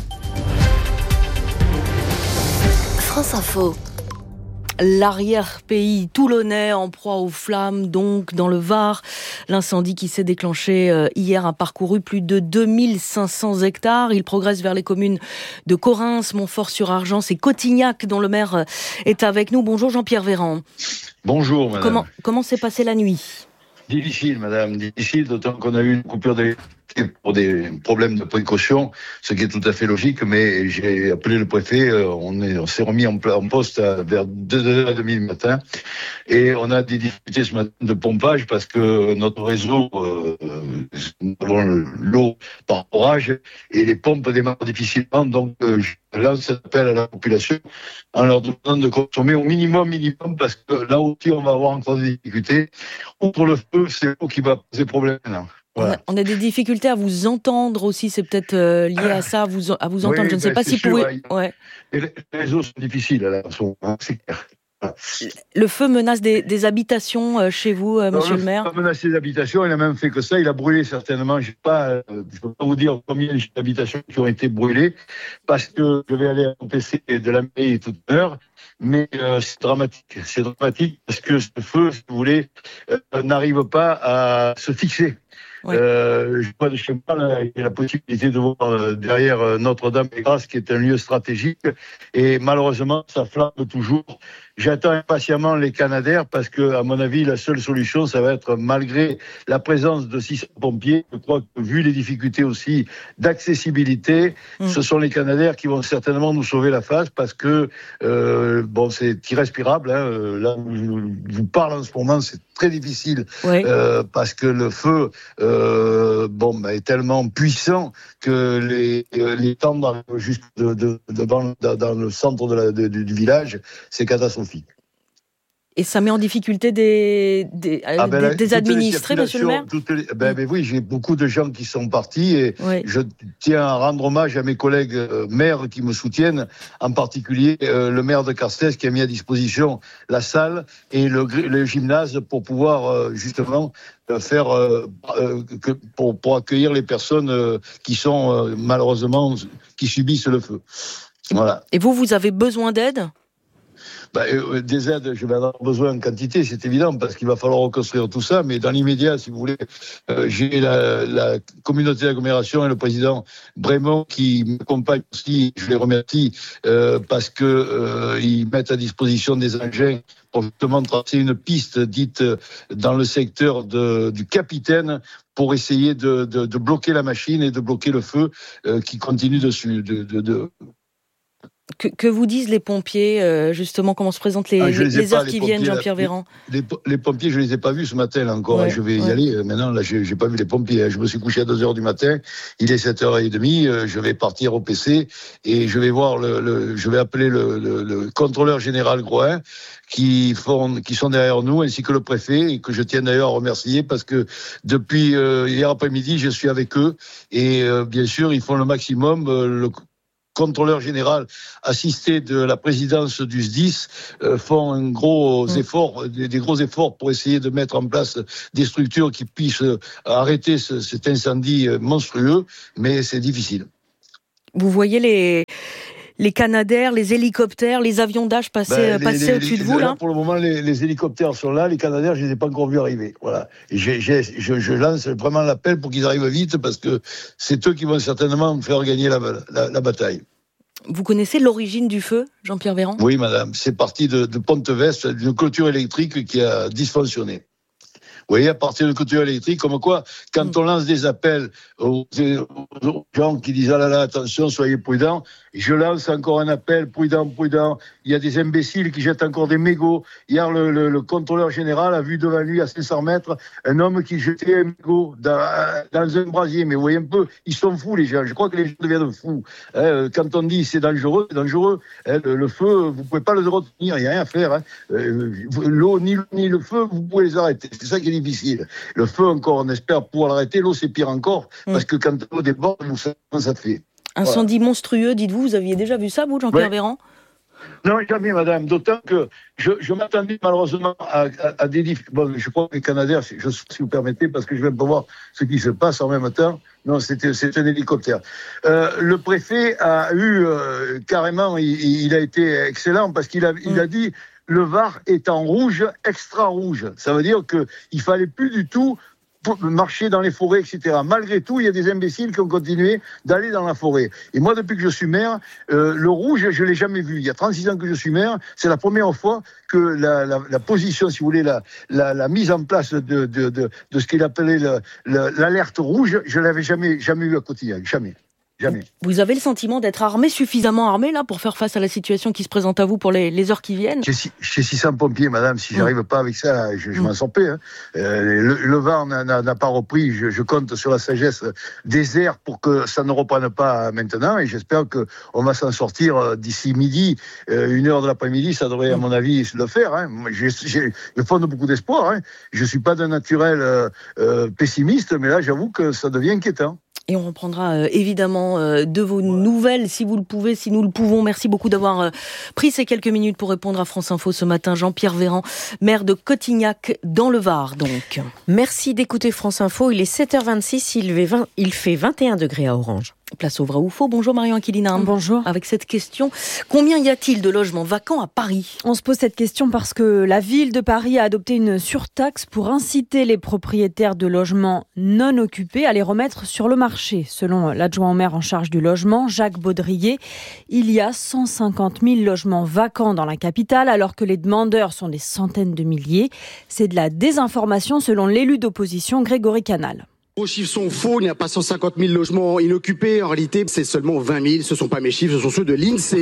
France Info. L'arrière-pays toulonnais en proie aux flammes, donc dans le Var. L'incendie qui s'est déclenché hier a parcouru plus de 2500 hectares. Il progresse vers les communes de Corrins, Montfort-sur-Argence et Cotignac, dont le maire est avec nous. Bonjour Jean-Pierre Véran. Bonjour madame. Comment s'est passée la nuit ? Difficile madame, difficile, d'autant qu'on a eu une coupure d'électricité pour des problèmes de précaution, ce qui est tout à fait logique, mais j'ai appelé le préfet, on s'est remis en poste vers 2h30 du matin, et on a des difficultés ce matin de pompage parce que notre réseau, nous avons l'eau par orage, et les pompes démarrent difficilement, donc je lance un appel à la population en leur demandant de consommer au minimum, parce que là aussi on va avoir encore des difficultés. Outre le feu, c'est l'eau qui va poser problème. Voilà. On a des difficultés à vous entendre aussi, c'est peut-être lié à ça, à vous entendre. Je ne sais pas si vous pouvez... Ouais. Les réseaux sont difficiles, là, c'est clair. Le feu menace des habitations chez vous, monsieur le maire ? Il a menacé des habitations, il a même fait que ça, il a brûlé certainement. Je ne peux pas vous dire combien d'habitations qui ont été brûlées, parce que je vais aller à PC de la mairie tout à l'heure, mais c'est dramatique. C'est dramatique parce que ce feu, si vous voulez, n'arrive pas à se fixer. Oui. Je vois de chez moi, là, il y a la possibilité de voir derrière Notre-Dame-des-Grâces, qui est un lieu stratégique, et malheureusement, ça flamme toujours. J'attends impatiemment les Canadair parce que, à mon avis, la seule solution, ça va être, malgré la présence de 600 pompiers, je crois que, vu les difficultés aussi d'accessibilité, ce sont les Canadair qui vont certainement nous sauver la face parce que, c'est irrespirable, hein. Là où je vous parle en ce moment, c'est très difficile, oui. Parce que le feu, est tellement puissant que les tendres juste dans le centre du village, c'est catastrophique. Et ça met en difficulté des administrés, monsieur le maire. Mais oui, j'ai beaucoup de gens qui sont partis et je tiens à rendre hommage à mes collègues maires qui me soutiennent, en particulier le maire de Carstens qui a mis à disposition la salle et le gymnase pour pouvoir justement faire pour accueillir les personnes qui sont malheureusement qui subissent le feu. Voilà. Et vous avez besoin d'aide ? Des aides, je vais en avoir besoin en quantité, c'est évident, parce qu'il va falloir reconstruire tout ça, mais dans l'immédiat, si vous voulez, j'ai la communauté d'agglomération et le président Brémond qui m'accompagnent aussi, je les remercie, parce que ils mettent à disposition des engins pour justement tracer une piste dite dans le secteur du Capitaine pour essayer de bloquer la machine et de bloquer le feu qui continue dessus. Que vous disent les pompiers, justement, comment se présentent les heures qui viennent, Jean-Pierre Véran ? Les pompiers, je ne les ai pas vus ce matin là, encore. Je vais y aller. Maintenant, là, je n'ai pas vu les pompiers. Je me suis couché à 2h du matin. Il est 7h30. Je vais partir au PC et je vais voir je vais appeler le contrôleur général Groin qui sont derrière nous, ainsi que le préfet, et que je tiens d'ailleurs à remercier parce que depuis hier après-midi, je suis avec eux et bien sûr, ils font le maximum. Le contrôleur général assisté de la présidence du SDIS font des gros efforts pour essayer de mettre en place des structures qui puissent arrêter cet incendie monstrueux, mais c'est difficile. Vous voyez les Canadair, les hélicoptères, les avions Dash passer au-dessus de vous, là ? Pour le moment, les hélicoptères sont là, les Canadair, je ne les ai pas encore vus arriver. Voilà. Et je lance vraiment l'appel pour qu'ils arrivent vite, parce que c'est eux qui vont certainement me faire gagner la bataille. Vous connaissez l'origine du feu, Jean-Pierre Véran ? Oui, madame. C'est parti de Pontevest, d'une clôture électrique qui a dysfonctionné. Vous voyez, à partir de clôture électrique, comme quoi, quand on lance des appels aux gens qui disent « Ah là là, attention, soyez prudents », je lance encore un appel, prudent. Il y a des imbéciles qui jettent encore des mégots. Hier, le contrôleur général a vu devant lui, à 500 mètres, un homme qui jetait un mégot dans un brasier. Mais vous voyez un peu, ils sont fous, les gens. Je crois que les gens deviennent fous. Quand on dit c'est dangereux, c'est dangereux. Le feu, vous pouvez pas le retenir, il n'y a rien à faire. L'eau ni le feu, vous pouvez les arrêter. C'est ça qui est difficile. Le feu, encore, on espère pouvoir l'arrêter. L'eau, c'est pire encore, parce que quand l'eau déborde, vous savez comment ça fait. Incendie monstrueux, dites-vous, vous aviez déjà vu ça, vous, Jean-Pierre Véran ? Non, jamais, madame. D'autant que je m'attendais malheureusement à des difficultés. Bon, je crois que les Canadair, si vous permettez, parce que je vais pas voir ce qui se passe en même temps. Non, c'est un hélicoptère. Le préfet a eu carrément, il a été excellent parce qu'il a dit le Var est en rouge, extra rouge. Ça veut dire que il fallait plus du tout marcher dans les forêts, etc. Malgré tout, il y a des imbéciles qui ont continué d'aller dans la forêt. Et moi, depuis que je suis maire, le rouge, je l'ai jamais vu. Il y a 36 ans que je suis maire, c'est la première fois que la position, si vous voulez, la mise en place de ce qu'il appelait l'alerte rouge, je l'avais jamais eu à quotidien, jamais. Vous avez le sentiment d'être suffisamment armé là pour faire face à la situation qui se présente à vous pour les heures qui viennent ? J'ai 600 pompiers, madame. Si j'arrive pas avec ça, je m'en sors pas. Le Var n'a pas repris. Je compte sur la sagesse des airs pour que ça ne reprenne pas maintenant. Et j'espère qu'on va s'en sortir d'ici midi, 1h de l'après-midi. Ça devrait, à mon avis, le faire. Je fonde beaucoup d'espoir. Je suis pas d'un naturel pessimiste, mais là, j'avoue que ça devient inquiétant. Et on reprendra évidemment de vos nouvelles si vous le pouvez, si nous le pouvons. Merci beaucoup d'avoir pris ces quelques minutes pour répondre à France Info ce matin. Jean-Pierre Véran, maire de Cotignac dans le Var donc. Merci d'écouter France Info. Il est 7h26, il fait 21 degrés à Orange. Place au vrai ou faux. Bonjour Marion Aquilina. Bonjour. Avec cette question, combien y a-t-il de logements vacants à Paris ? On se pose cette question parce que la ville de Paris a adopté une surtaxe pour inciter les propriétaires de logements non occupés à les remettre sur le marché. Selon l'adjoint au maire en charge du logement, Jacques Baudrier, il y a 150 000 logements vacants dans la capitale alors que les demandeurs sont des centaines de milliers. C'est de la désinformation selon l'élu d'opposition Grégory Canal. Vos chiffres sont faux, il n'y a pas 150 000 logements inoccupés. En réalité, c'est seulement 20 000. Ce ne sont pas mes chiffres, ce sont ceux de l'INSEE.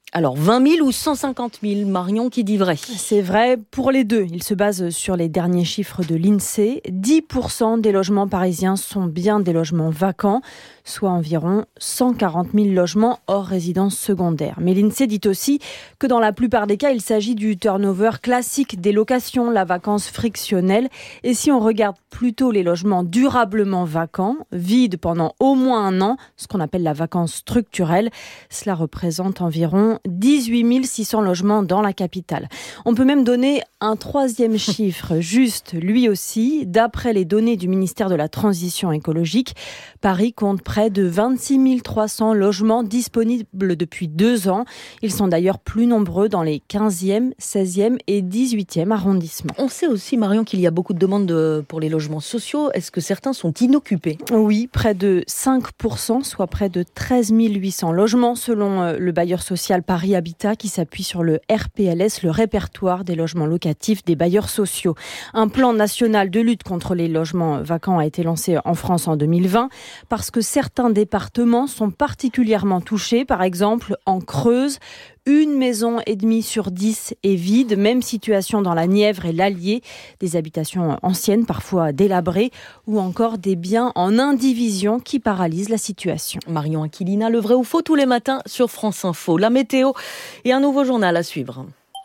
Alors 20 000 ou 150 000, Marion, qui dit vrai? C'est vrai pour les deux. Il se base sur les derniers chiffres de l'INSEE. 10% des logements parisiens sont bien des logements vacants, soit environ 140 000 logements hors résidence secondaire. Mais l'INSEE dit aussi que dans la plupart des cas, il s'agit du turnover classique des locations, la vacance frictionnelle. Et si on regarde plutôt les logements durablement vacants, vides pendant au moins un an, ce qu'on appelle la vacance structurelle, cela représente environ 18 600 logements dans la capitale. On peut même donner un troisième chiffre, juste lui aussi. D'après les données du ministère de la Transition écologique, Paris compte près de 26 300 logements disponibles depuis 2 ans. Ils sont d'ailleurs plus nombreux dans les 15e, 16e et 18e arrondissements. On sait aussi, Marion, qu'il y a beaucoup de demandes pour les logements sociaux. Est-ce que certains sont inoccupés? Oui, près de 5%, soit près de 13 800 logements selon le bailleur social Paris Habitat qui s'appuie sur le RPLS, le répertoire des logements locatifs des bailleurs sociaux. Un plan national de lutte contre les logements vacants a été lancé en France en 2020 parce que certains départements sont particulièrement touchés. Par exemple, en Creuse, 1 maison et demie sur 10 est vide. Même situation dans la Nièvre et l'Allier. Des habitations anciennes, parfois délabrées, ou encore des biens en indivision qui paralysent la situation. Marion Aquilina, le vrai ou faux tous les matins sur France Info. La météo et un nouveau journal à suivre.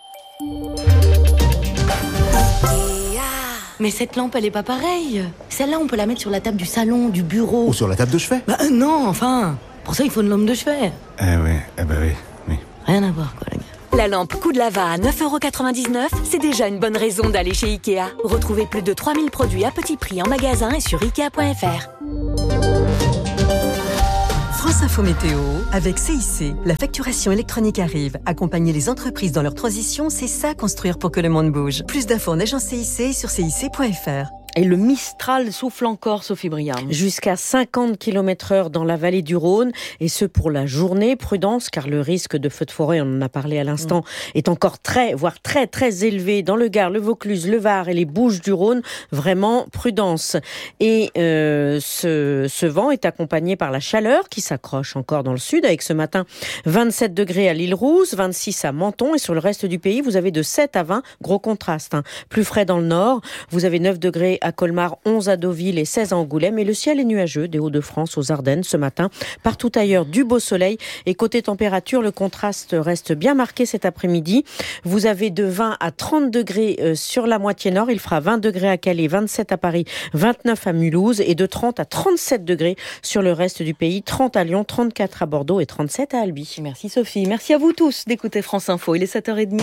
Mais cette lampe, elle est pas pareille. Celle-là, on peut la mettre sur la table du salon, du bureau. Ou sur la table de chevet. Non, enfin. Pour ça, il faut une lampe de chevet. Oui. Rien à voir, quoi, les gars. La lampe Coup de Lava à 9,99 €, c'est déjà une bonne raison d'aller chez Ikea. Retrouvez plus de 3000 produits à petit prix en magasin et sur Ikea.fr. France Info Météo, avec CIC. La facturation électronique arrive. Accompagner les entreprises dans leur transition, c'est ça construire pour que le monde bouge. Plus d'infos en agence CIC et sur CIC.fr. Et le Mistral souffle encore, Sophie Briam. Jusqu'à 50 km/h dans la vallée du Rhône, et ce pour la journée. Prudence, car le risque de feu de forêt, on en a parlé à l'instant, est encore voire très élevé dans le Gard, le Vaucluse, le Var et les Bouches-du-Rhône. Vraiment, prudence. Et ce vent est accompagné par la chaleur qui s'accroche encore dans le sud, avec ce matin 27 degrés à l'Île-Rousse, 26 à Menton, et sur le reste du pays, vous avez de 7 à 20, gros contraste. Plus frais dans le nord, vous avez 9 degrés à Colmar, 11 à Deauville et 16 à Angoulême. Et le ciel est nuageux des Hauts-de-France aux Ardennes ce matin. Partout ailleurs, du beau soleil. Et côté température, le contraste reste bien marqué cet après-midi. Vous avez de 20 à 30 degrés sur la moitié nord. Il fera 20 degrés à Calais, 27 à Paris, 29 à Mulhouse. Et de 30 à 37 degrés sur le reste du pays. 30 à Lyon, 34 à Bordeaux et 37 à Albi. Merci Sophie. Merci à vous tous d'écouter France Info. Il est 7h30.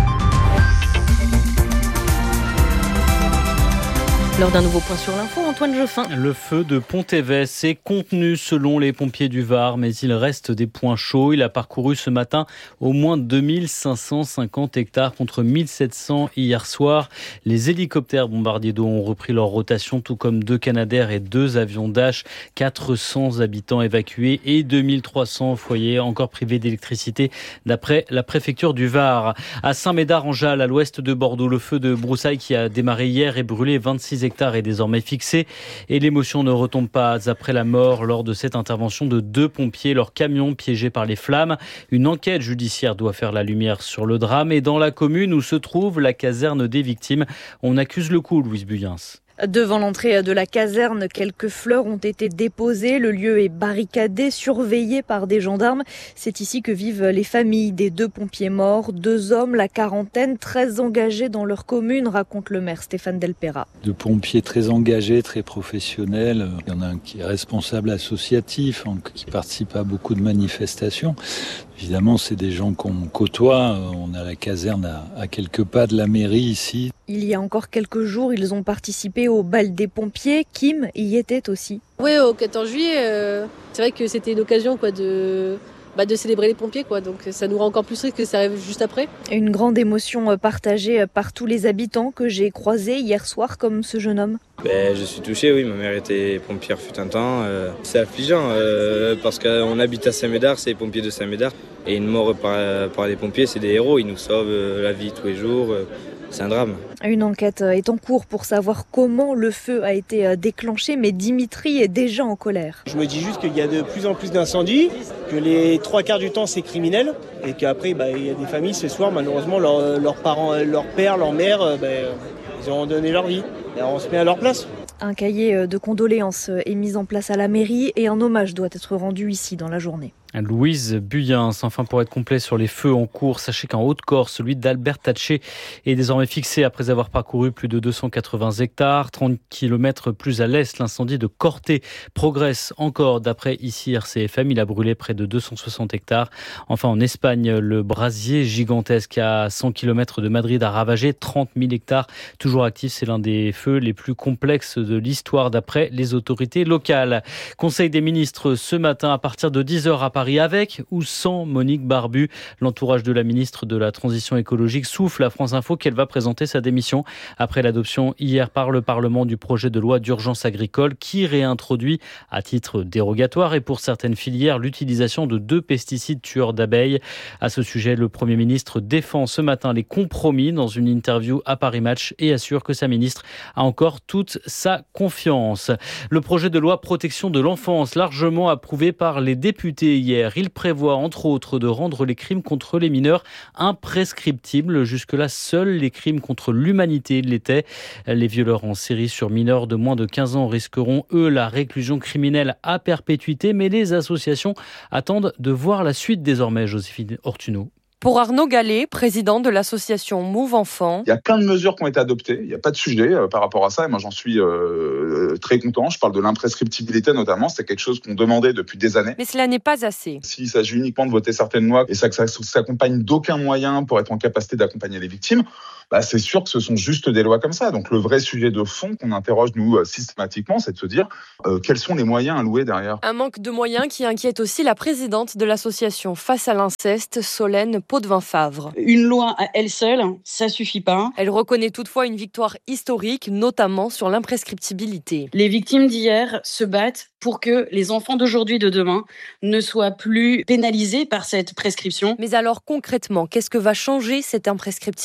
Lors d'un nouveau point sur l'info, Antoine Joffin. Le feu de Pontévès est contenu selon les pompiers du Var, mais il reste des points chauds. Il a parcouru ce matin au moins 2550 hectares contre 1700 hier soir. Les hélicoptères bombardiers d'eau ont repris leur rotation, tout comme 2 Canadair et 2 avions Dash. 400 habitants évacués et 2300 foyers encore privés d'électricité, d'après la préfecture du Var. À Saint-Médard-en-Jalles, à l'ouest de Bordeaux, le feu de broussailles qui a démarré hier et brûlé 26 hectares est désormais fixé et l'émotion ne retombe pas après la mort lors de cette intervention de 2 pompiers, leur camion piégé par les flammes. Une enquête judiciaire doit faire la lumière sur le drame et dans la commune où se trouve la caserne des victimes, on accuse le coup, Louise Buyens. Devant l'entrée de la caserne, quelques fleurs ont été déposées. Le lieu est barricadé, surveillé par des gendarmes. C'est ici que vivent les familles des 2 pompiers morts. 2 hommes, la quarantaine, très engagés dans leur commune, raconte le maire Stéphane Delpera. 2 pompiers très engagés, très professionnels. Il y en a un qui est responsable associatif, qui participe à beaucoup de manifestations. Évidemment, c'est des gens qu'on côtoie. On a la caserne à quelques pas de la mairie ici. Il y a encore quelques jours, ils ont participé au bal des pompiers. Kim y était aussi. Oui, au 14 juillet, c'est vrai que c'était une occasion de célébrer les pompiers, donc ça nous rend encore plus triste que ça arrive juste après. Une grande émotion partagée par tous les habitants que j'ai croisés hier soir, comme ce jeune homme. Je suis touché, oui, ma mère était pompière fut un temps. C'est affligeant parce qu'on habite à Saint-Médard, c'est les pompiers de Saint-Médard. Et une mort par les pompiers, c'est des héros, ils nous sauvent la vie tous les jours. c'est un drame. Une enquête est en cours pour savoir comment le feu a été déclenché, mais Dimitri est déjà en colère. Je me dis juste qu'il y a de plus en plus d'incendies, que les 3/4 du temps c'est criminel, et qu'après il y a des familles ce soir, malheureusement leurs parents, leur père, leur mère, ils ont donné leur vie. Et on se met à leur place. Un cahier de condoléances est mis en place à la mairie et un hommage doit être rendu ici dans la journée. Louise Buyens. Enfin, pour être complet sur les feux en cours, sachez qu'en Haute-Corse, celui d'Albert Taché est désormais fixé après avoir parcouru plus de 280 hectares. 30 km plus à l'est, l'incendie de Corté progresse encore d'après ici RCFM. Il a brûlé près de 260 hectares. Enfin, en Espagne, le brasier gigantesque à 100 km de Madrid a ravagé 30 000 hectares. Toujours actif, c'est l'un des feux les plus complexes de l'histoire d'après les autorités locales. Conseil des ministres ce matin à partir de 10h à Paris avec ou sans Monique Barbu. L'entourage de la ministre de la Transition écologique souffle à France Info qu'elle va présenter sa démission après l'adoption hier par le Parlement du projet de loi d'urgence agricole qui réintroduit à titre dérogatoire et pour certaines filières l'utilisation de 2 pesticides tueurs d'abeilles. À ce sujet, le Premier ministre défend ce matin les compromis dans une interview à Paris Match et assure que sa ministre a encore toute sa confiance. Le projet de loi protection de l'enfance largement approuvé par les députés hier. Il prévoit entre autres de rendre les crimes contre les mineurs imprescriptibles. Jusque-là, seuls les crimes contre l'humanité l'étaient. Les violeurs en série sur mineurs de moins de 15 ans risqueront, eux, la réclusion criminelle à perpétuité. Mais les associations attendent de voir la suite désormais, Joséphine Ortuno. Pour Arnaud Gallet, président de l'association Move Enfants. Il y a plein de mesures qui ont été adoptées. Il n'y a pas de sujet par rapport à ça. Et moi, j'en suis très content. Je parle de l'imprescriptibilité notamment. C'est quelque chose qu'on demandait depuis des années. Mais cela n'est pas assez. S'il s'agit uniquement de voter certaines lois et ça s'accompagne d'aucun moyen pour être en capacité d'accompagner les victimes, c'est sûr que ce sont juste des lois comme ça. Donc le vrai sujet de fond qu'on interroge nous systématiquement, c'est de se dire quels sont les moyens alloués derrière. Un manque de moyens qui inquiète aussi la présidente de l'association Face à l'inceste, Solène Potvin-Favre. Une loi à elle seule, ça suffit pas. Elle reconnaît toutefois une victoire historique, notamment sur l'imprescriptibilité. Les victimes d'hier se battent pour que les enfants d'aujourd'hui et de demain ne soient plus pénalisés par cette prescription. Mais alors concrètement, qu'est-ce que va changer cette imprescriptibilité ?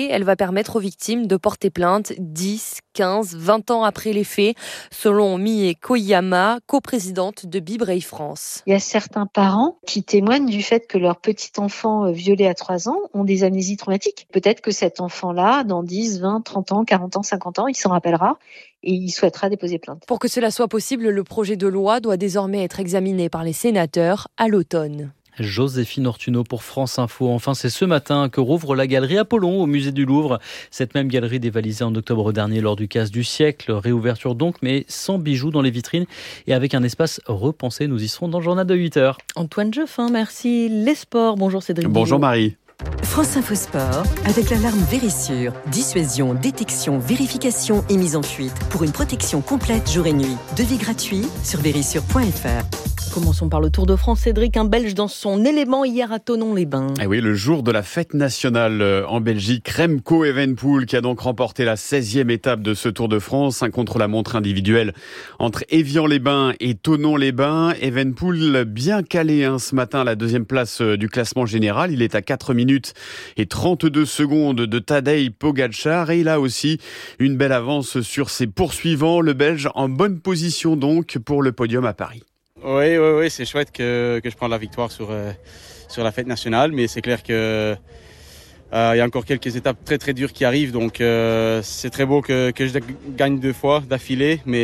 Elle va permettre aux victimes de porter plainte 10, 15, 20 ans après les faits, selon Mie Koyama, coprésidente de Be Brave France. Il y a certains parents qui témoignent du fait que leur petit enfant violé à 3 ans ont des amnésies traumatiques. Peut-être que cet enfant-là, dans 10, 20, 30 ans, 40 ans, 50 ans, il s'en rappellera et il souhaitera déposer plainte. Pour que cela soit possible, le projet de loi doit désormais être examiné par les sénateurs à l'automne. Joséphine Ortuno pour France Info. Enfin, c'est ce matin que rouvre la galerie Apollon au musée du Louvre. Cette même galerie dévalisée en octobre dernier lors du casse du siècle. Réouverture donc, mais sans bijoux dans les vitrines et avec un espace repensé. Nous y serons dans le journal de 8h. Antoine Jeffin, merci. Les sports. Bonjour Cédric. Bonjour Marie. France Info Sport, avec l'alarme Vérissure. Dissuasion, détection, vérification et mise en fuite. Pour une protection complète jour et nuit. Devis gratuit sur vérissure.fr. Commençons par le Tour de France. Cédric, un Belge dans son élément hier à Thonon-les-Bains. Et oui, le jour de la fête nationale en Belgique, Remco Evenepoel qui a donc remporté la 16e étape de ce Tour de France, un contre-la-montre individuel entre Évian-les-Bains et Thonon-les-Bains. Evenepoel bien calé ce matin à la 2e place du classement général. Il est à 4 minutes et 32 secondes de Tadej Pogačar et il a aussi une belle avance sur ses poursuivants. Le Belge en bonne position donc pour le podium à Paris. Oui, c'est chouette que je prenne la victoire sur la fête nationale, mais c'est clair que il y a encore quelques étapes très très dures qui arrivent, donc c'est très beau que je gagne 2 fois d'affilée, mais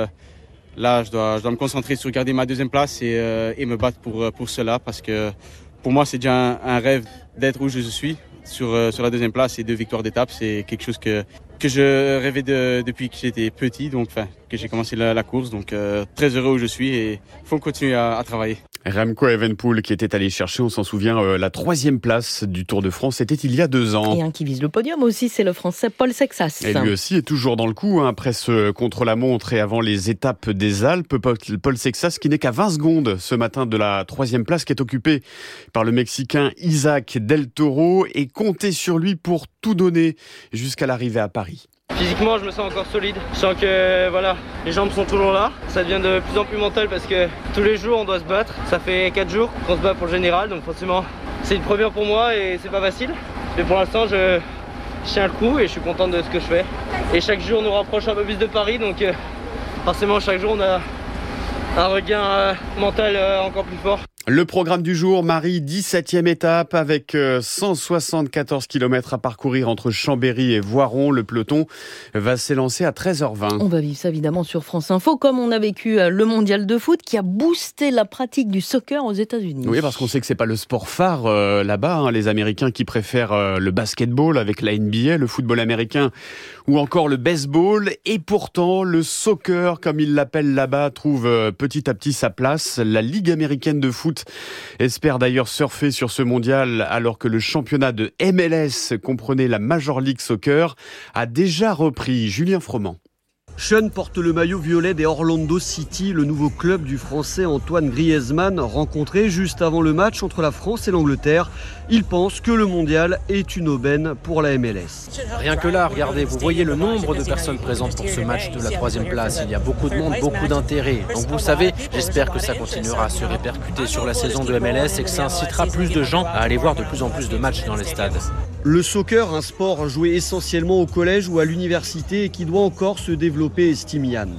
là je dois me concentrer sur garder ma 2e place et me battre pour cela, parce que pour moi c'est déjà un rêve d'être où je suis sur la 2e place et 2 victoires d'étape. C'est quelque chose que je rêvais depuis que j'étais petit, donc que j'ai commencé la course, donc très heureux où je suis et il faut continuer à travailler. Remco Evenepoel qui était allé chercher, on s'en souvient, la 3e place du Tour de France, c'était il y a 2 ans. Et un qui vise le podium aussi, c'est le Français Paul Sexas. Et lui aussi est toujours dans le coup, après ce contre-la-montre et avant les étapes des Alpes. Paul Sexas qui n'est qu'à 20 secondes ce matin de la 3e place qui est occupée par le Mexicain Isaac Del Toro et comptez sur lui pour tout donner jusqu'à l'arrivée à Paris. Physiquement, je me sens encore solide. Je sens que les jambes sont toujours là. Ça devient de plus en plus mental parce que tous les jours on doit se battre. Ça fait 4 jours qu'on se bat pour le général, donc forcément c'est une première pour moi et c'est pas facile. Mais pour l'instant, je je tiens le coup et je suis content de ce que je fais. Et chaque jour nous rapproche un peu plus de Paris, donc forcément chaque jour on a un regain mental encore plus fort. Le programme du jour, Marie, 17e étape avec 174 km à parcourir entre Chambéry et Voiron. Le peloton va s'élancer à 13h20. On va vivre ça évidemment sur France Info, comme on a vécu le mondial de foot qui a boosté la pratique du soccer aux États-Unis. Oui, parce qu'on sait que c'est pas le sport phare là-bas. Les Américains qui préfèrent le basketball avec la NBA, le football américain ou encore le baseball. Et pourtant, le soccer, comme ils l'appellent là-bas, trouve petit à petit sa place. La Ligue américaine de foot espère d'ailleurs surfer sur ce mondial alors que le championnat de MLS, comprenait la Major League Soccer, a déjà repris. Julien Froment. Sean porte le maillot violet des Orlando City, le nouveau club du Français Antoine Griezmann, rencontré juste avant le match entre la France et l'Angleterre. Il pense que le mondial est une aubaine pour la MLS. Rien que là, regardez, vous voyez le nombre de personnes présentes pour ce match de la 3e place. Il y a beaucoup de monde, beaucoup d'intérêt. Donc vous savez, j'espère que ça continuera à se répercuter sur la saison de MLS et que ça incitera plus de gens à aller voir de plus en plus de matchs dans les stades. Le soccer, un sport joué essentiellement au collège ou à l'université et qui doit encore se développer, estime Yann.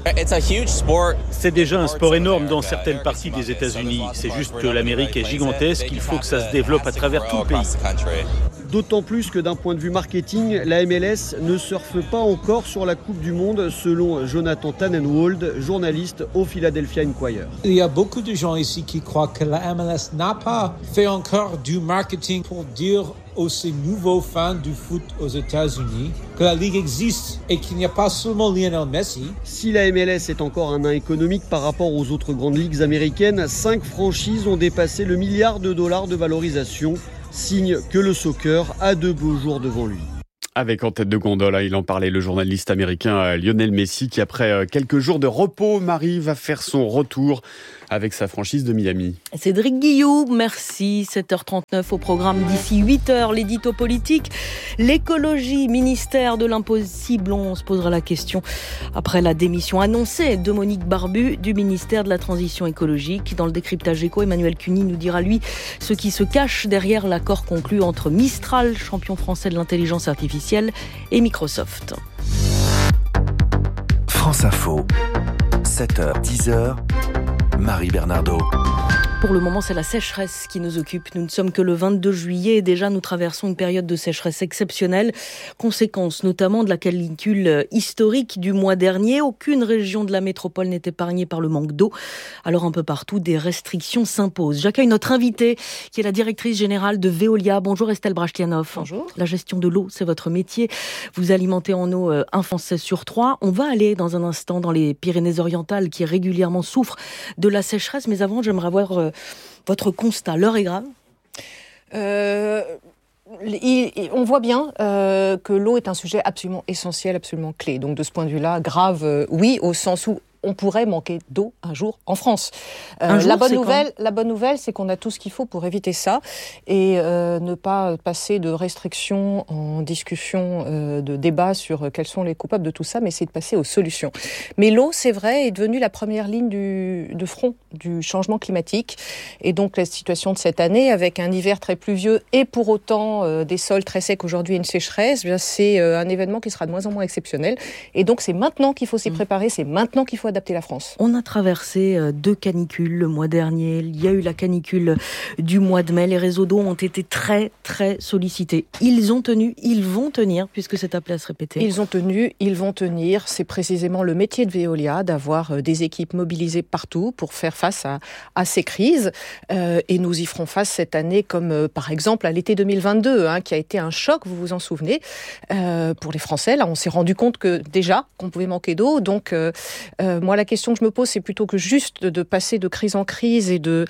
C'est déjà un sport énorme dans certaines parties des États-Unis. C'est juste que l'Amérique est gigantesque, il faut que ça se développe à travers tout le pays. D'autant plus que d'un point de vue marketing, la MLS ne surfe pas encore sur la Coupe du Monde, selon Jonathan Tannenwald, journaliste au Philadelphia Inquirer. Il y a beaucoup de gens ici qui croient que la MLS n'a pas fait encore du marketing pour dire aux ces nouveaux fans du foot aux États-Unis que la Ligue existe et qu'il n'y a pas seulement Lionel Messi. Si la MLS est encore un nain économique par rapport aux autres grandes ligues américaines, 5 franchises ont dépassé le $1 milliard de valorisation, signe que le soccer a de beaux jours devant lui. Avec en tête de gondole, il en parlait, le journaliste américain Lionel Messi, qui après quelques jours de repos, Marie, va faire son retour avec sa franchise de Miami. Cédric Guillou, merci. 7h39 au programme d'ici 8h, l'édito politique. L'écologie, ministère de l'impossible, on se posera la question après la démission annoncée de Monique Barbu du ministère de la Transition écologique. Dans le décryptage éco, Emmanuel Cuny nous dira, lui, ce qui se cache derrière l'accord conclu entre Mistral, champion français de l'intelligence artificielle, et Microsoft. France Info, 7h, 10h, Marie Bernardo. Pour le moment, c'est la sécheresse qui nous occupe. Nous ne sommes que le 22 juillet et déjà nous traversons une période de sécheresse exceptionnelle. Conséquence notamment de la canicule historique du mois dernier. Aucune région de la métropole n'est épargnée par le manque d'eau. Alors un peu partout, des restrictions s'imposent. J'accueille notre invitée qui est la directrice générale de Veolia. Bonjour Estelle Brachlianoff. Bonjour. La gestion de l'eau, c'est votre métier. Vous alimentez en eau un Français sur 3. On va aller dans un instant dans les Pyrénées-Orientales qui régulièrement souffrent de la sécheresse. Mais avant, j'aimerais avoir votre constat. L'heure est grave. On voit bien que l'eau est un sujet absolument essentiel, absolument clé. Donc de ce point de vue-là, grave, oui, au sens où on pourrait manquer d'eau un jour en France. La bonne nouvelle, c'est qu'on a tout ce qu'il faut pour éviter ça et ne pas passer de restrictions en discussion, de débat sur quels sont les coupables de tout ça, mais c'est de passer aux solutions. Mais l'eau, c'est vrai, est devenue la première ligne de front du changement climatique. Et donc la situation de cette année, avec un hiver très pluvieux et pour autant des sols très secs aujourd'hui et une sécheresse, bien, c'est un événement qui sera de moins en moins exceptionnel. Et donc c'est maintenant qu'il faut s'y préparer, c'est maintenant qu'il faut adapter la France. On a traversé 2 canicules le mois dernier. Il y a eu la canicule du mois de mai. Les réseaux d'eau ont été très, très sollicités. Ils ont tenu, ils vont tenir, puisque c'est appelé à se répéter. Ils ont tenu, ils vont tenir. C'est précisément le métier de Veolia, d'avoir des équipes mobilisées partout pour faire face à ces crises. Et nous y ferons face cette année, comme par exemple à l'été 2022, qui a été un choc, vous vous en souvenez, pour les Français. Là, on s'est rendu compte qu'on pouvait manquer d'eau. Donc, moi, la question que je me pose, c'est plutôt que juste de passer de crise en crise et de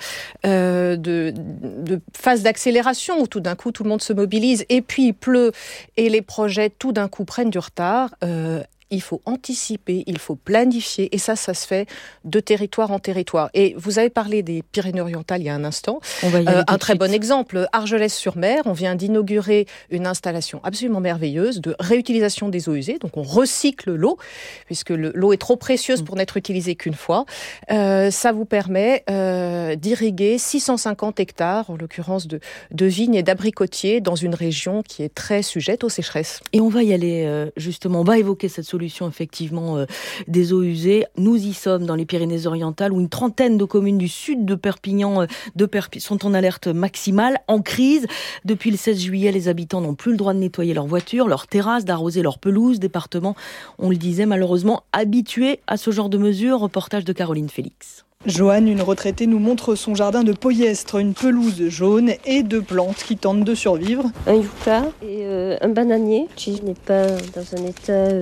phase d'accélération où tout d'un coup, tout le monde se mobilise et puis il pleut et les projets tout d'un coup prennent du retard. il faut anticiper, il faut planifier, et ça se fait de territoire en territoire. Et vous avez parlé des Pyrénées-Orientales il y a un instant. Un très bon exemple, Argelès-sur-Mer, on vient d'inaugurer une installation absolument merveilleuse de réutilisation des eaux usées. Donc on recycle l'eau, puisque l'eau est trop précieuse pour n'être utilisée qu'une fois. Ça vous permet d'irriguer 650 hectares, en l'occurrence de vignes et d'abricotiers, dans une région qui est très sujette aux sécheresses. Et on va y aller justement, on va évoquer cette solution effectivement des eaux usées. Nous y sommes dans les Pyrénées-Orientales, où une trentaine de communes du sud de Perpignan sont en alerte maximale, en crise. Depuis le 16 juillet, les habitants n'ont plus le droit de nettoyer leurs voitures, leurs terrasses, d'arroser leurs pelouses. Département, on le disait, malheureusement habitué à ce genre de mesures. Reportage de Caroline Félix. Joanne, une retraitée, nous montre son jardin de Poyestre, une pelouse jaune et 2 plantes qui tentent de survivre. Un yucca et un bananier qui n'est pas dans un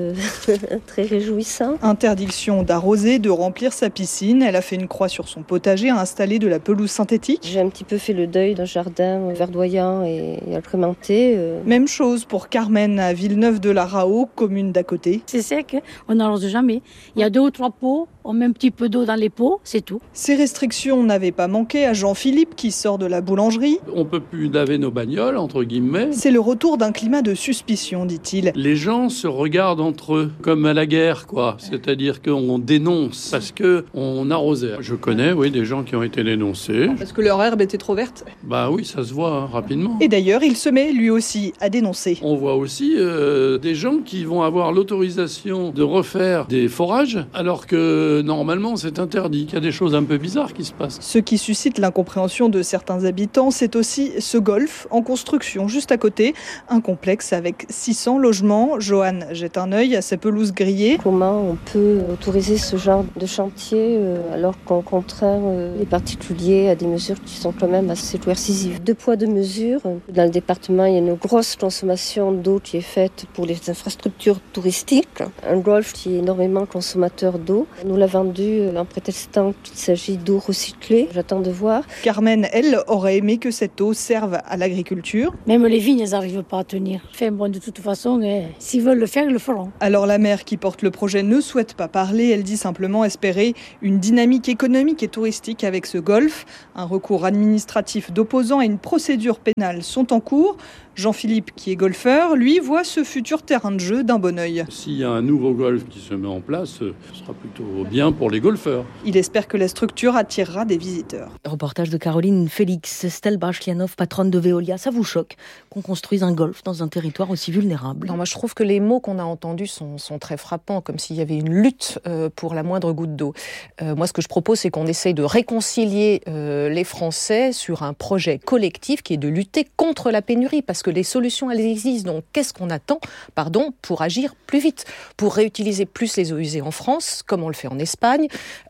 état très réjouissant. Interdiction d'arroser, de remplir sa piscine. Elle a fait une croix sur son potager, a installé de la pelouse synthétique. J'ai un petit peu fait le deuil d'un jardin verdoyant et agrémenté. Même chose pour Carmen à Villeneuve-de-la-Raho, commune d'à côté. C'est sec, on n'arrose jamais. Il y a 2 ou 3 pots, on met un petit peu d'eau dans les pots, c'est tout. Ces restrictions n'avaient pas manqué à Jean-Philippe qui sort de la boulangerie. On peut plus laver nos bagnoles, entre guillemets. C'est le retour d'un climat de suspicion, dit-il. Les gens se regardent entre eux, comme à la guerre, quoi. C'est-à-dire qu'on dénonce parce qu'on arrosait. Je connais, des gens qui ont été dénoncés. Parce que leur herbe était trop verte ? Bah oui, ça se voit rapidement. Et d'ailleurs, il se met lui aussi à dénoncer. On voit aussi des gens qui vont avoir l'autorisation de refaire des forages, alors que normalement c'est interdit. Il y a des choses un peu bizarres qui se passent. Ce qui suscite l'incompréhension de certains habitants, c'est aussi ce golf en construction juste à côté, un complexe avec 600 logements. Joanne jette un œil à sa pelouse grillée. Comment on peut autoriser ce genre de chantier alors qu'on contraint les particuliers à des mesures qui sont quand même assez coercitives. 2 poids 2 mesures. Dans le département, il y a une grosse consommation d'eau qui est faite pour les infrastructures touristiques. Un golf qui est énormément consommateur d'eau. On nous l'a vendu en prétextant qu'il s'agit d'eau recyclée. J'attends de voir. Carmen, elle, aurait aimé que cette eau serve à l'agriculture. Même les vignes, elles n'arrivent pas à tenir. De toute façon, s'ils veulent le faire, ils le feront. Alors la maire qui porte le projet ne souhaite pas parler. Elle dit simplement espérer une dynamique économique et touristique avec ce golf. Un recours administratif d'opposants et une procédure pénale sont en cours. Jean-Philippe, qui est golfeur, lui, voit ce futur terrain de jeu d'un bon œil. S'il y a un nouveau golf qui se met en place, ce sera plutôt bien pour les golfeurs. Il espère que la structure attirera des visiteurs. Reportage de Caroline Félix. Estelle Brachlianoff, patronne de Veolia. Ça vous choque qu'on construise un golf dans un territoire aussi vulnérable ? Non, moi je trouve que les mots qu'on a entendus sont très frappants, comme s'il y avait une lutte pour la moindre goutte d'eau. Moi ce que je propose, c'est qu'on essaye de réconcilier les Français sur un projet collectif qui est de lutter contre la pénurie, parce que les solutions, elles existent. Donc, qu'est-ce qu'on attend, pour agir plus vite, pour réutiliser plus les eaux usées en France, comme on le fait en Espagne,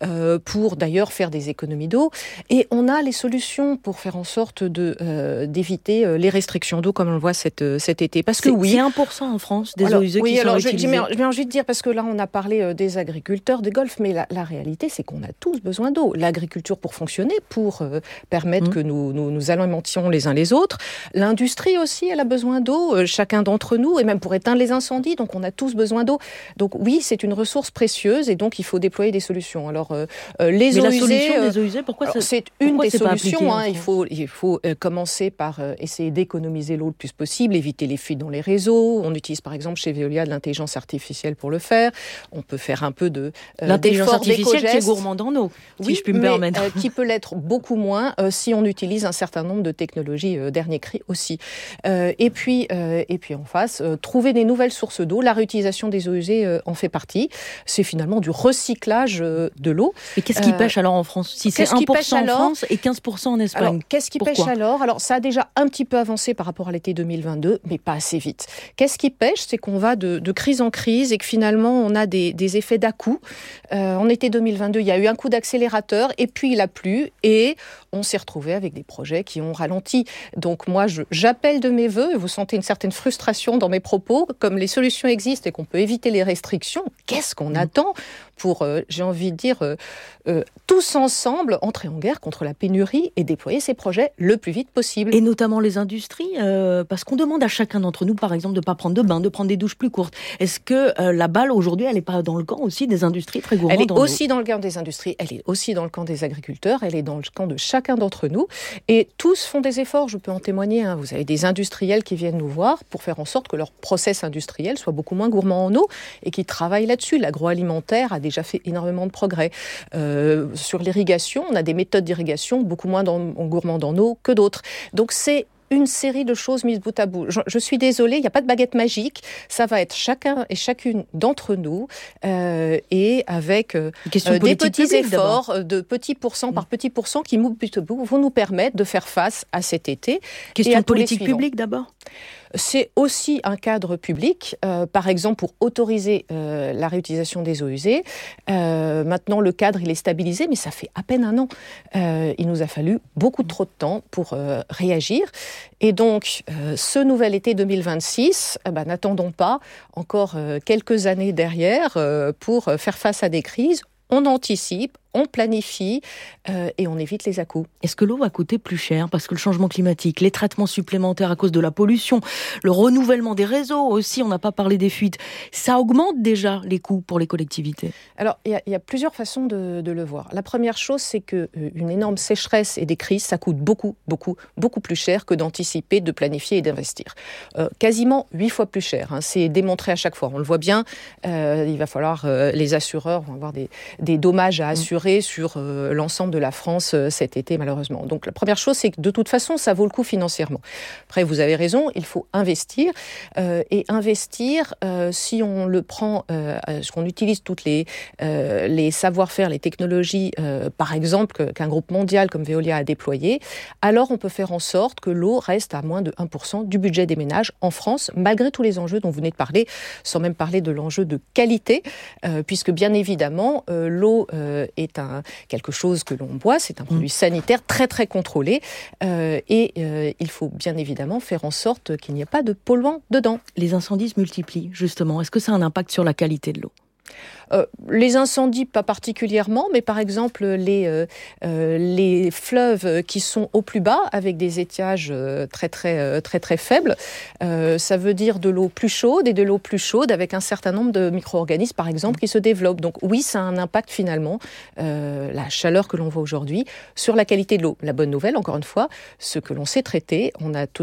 pour d'ailleurs faire des économies d'eau. Et on a les solutions pour faire en sorte d'éviter les restrictions d'eau, comme on le voit cet été. Parce que c'est 1% en France des eaux usées qui sont utilisées. J'ai envie de dire, parce que là, on a parlé des agriculteurs, des golfs, mais la réalité, c'est qu'on a tous besoin d'eau. L'agriculture pour fonctionner, pour permettre que nous alimentions les uns les autres. L'industrie aussi, elle a besoin d'eau, chacun d'entre nous, et même pour éteindre les incendies, donc on a tous besoin d'eau. Donc oui, c'est une ressource précieuse, et donc il faut déployer des solutions. Alors, les eaux usées, pourquoi c'est une des solutions. Il faut commencer par essayer d'économiser l'eau le plus possible, éviter les fuites dans les réseaux. On utilise par exemple chez Veolia de l'intelligence artificielle pour le faire. On peut faire un peu de l'intelligence artificielle qui est gourmande en eau, si je puis me permettre. Qui peut l'être beaucoup moins si on utilise un certain nombre de technologies dernier cri aussi. Et puis en face, trouver des nouvelles sources d'eau. La réutilisation des eaux usées en fait partie. C'est finalement du recyclage de l'eau. Et qu'est-ce qui pêche alors en France ? Si c'est 1% en France et 15% en Espagne. Alors, qu'est-ce qui pêche alors ? Alors, ça a déjà un petit peu avancé par rapport à l'été 2022, mais pas assez vite. Qu'est-ce qui pêche ? C'est qu'on va de crise en crise et que finalement, on a des effets d'à-coup. En été 2022, il y a eu un coup d'accélérateur et puis il a plu et on s'est retrouvé avec des projets qui ont ralenti. Donc moi, j'appelle de mes vœux, et vous sentez une certaine frustration dans mes propos, comme les solutions existent et qu'on peut éviter les restrictions, qu'est-ce qu'on attend pour, j'ai envie de dire, tous ensemble entrer en guerre contre la pénurie et déployer ces projets le plus vite possible. Et notamment les industries, parce qu'on demande à chacun d'entre nous, par exemple, de ne pas prendre de bain, de prendre des douches plus courtes. Est-ce que la balle, aujourd'hui, elle n'est pas dans le camp aussi des industries très gourmandes? Elle est aussi dans le camp des industries, elle est aussi dans le camp des agriculteurs, elle est dans le camp de chacun d'entre nous. Et tous font des efforts, je peux en témoigner. Vous avez des industriels qui viennent nous voir pour faire en sorte que leur process industriel soit beaucoup moins gourmand en eau et qui travaillent là-dessus. L'agroalimentaire a déjà fait énormément de progrès. Sur l'irrigation, on a des méthodes d'irrigation beaucoup moins gourmandes en eau que d'autres. Donc c'est une série de choses mises bout à bout. Je suis désolée, il n'y a pas de baguette magique. Ça va être chacun et chacune d'entre nous et avec des petits efforts, de petits pourcents par petits pourcents qui vont nous permettre de faire face à cet été. Question politique publique d'abord. C'est aussi un cadre public, par exemple pour autoriser la réutilisation des eaux usées. Maintenant, le cadre, il est stabilisé, mais ça fait à peine un an. Il nous a fallu beaucoup trop de temps pour réagir. Et donc, ce nouvel été 2026, n'attendons pas encore quelques années derrière pour faire face à des crises. On anticipe, on planifie et on évite les à-coups. Est-ce que l'eau va coûter plus cher parce que le changement climatique, les traitements supplémentaires à cause de la pollution, le renouvellement des réseaux aussi, on n'a pas parlé des fuites, ça augmente déjà les coûts pour les collectivités? Alors, il y a plusieurs façons de le voir. La première chose, c'est qu'une énorme sécheresse et des crises, ça coûte beaucoup plus cher que d'anticiper, de planifier et d'investir. Quasiment 8 fois plus cher. C'est démontré à chaque fois. On le voit bien, il va falloir, les assureurs vont avoir des dommages à assurer sur l'ensemble de la France cet été, malheureusement. Donc, la première chose, c'est que de toute façon, ça vaut le coup financièrement. Après, vous avez raison, il faut investir. Et investir, si on le prend, qu'on utilise toutes les savoir-faire, les technologies, par exemple, qu'un groupe mondial comme Veolia a déployé, alors on peut faire en sorte que l'eau reste à moins de 1% du budget des ménages en France, malgré tous les enjeux dont vous venez de parler, sans même parler de l'enjeu de qualité, puisque bien évidemment, l'eau est quelque chose que l'on boit, c'est un produit sanitaire très très contrôlé et il faut bien évidemment faire en sorte qu'il n'y ait pas de polluants dedans. Les incendies se multiplient justement, est-ce que ça a un impact sur la qualité de l'eau ? Les incendies, pas particulièrement, mais par exemple les fleuves qui sont au plus bas avec des étiages très faibles, ça veut dire de l'eau plus chaude et de l'eau plus chaude avec un certain nombre de micro-organismes par exemple qui se développent. Donc oui, ça a un impact finalement, la chaleur que l'on voit aujourd'hui, sur la qualité de l'eau. La bonne nouvelle, encore une fois, ce que l'on sait traiter, on a tout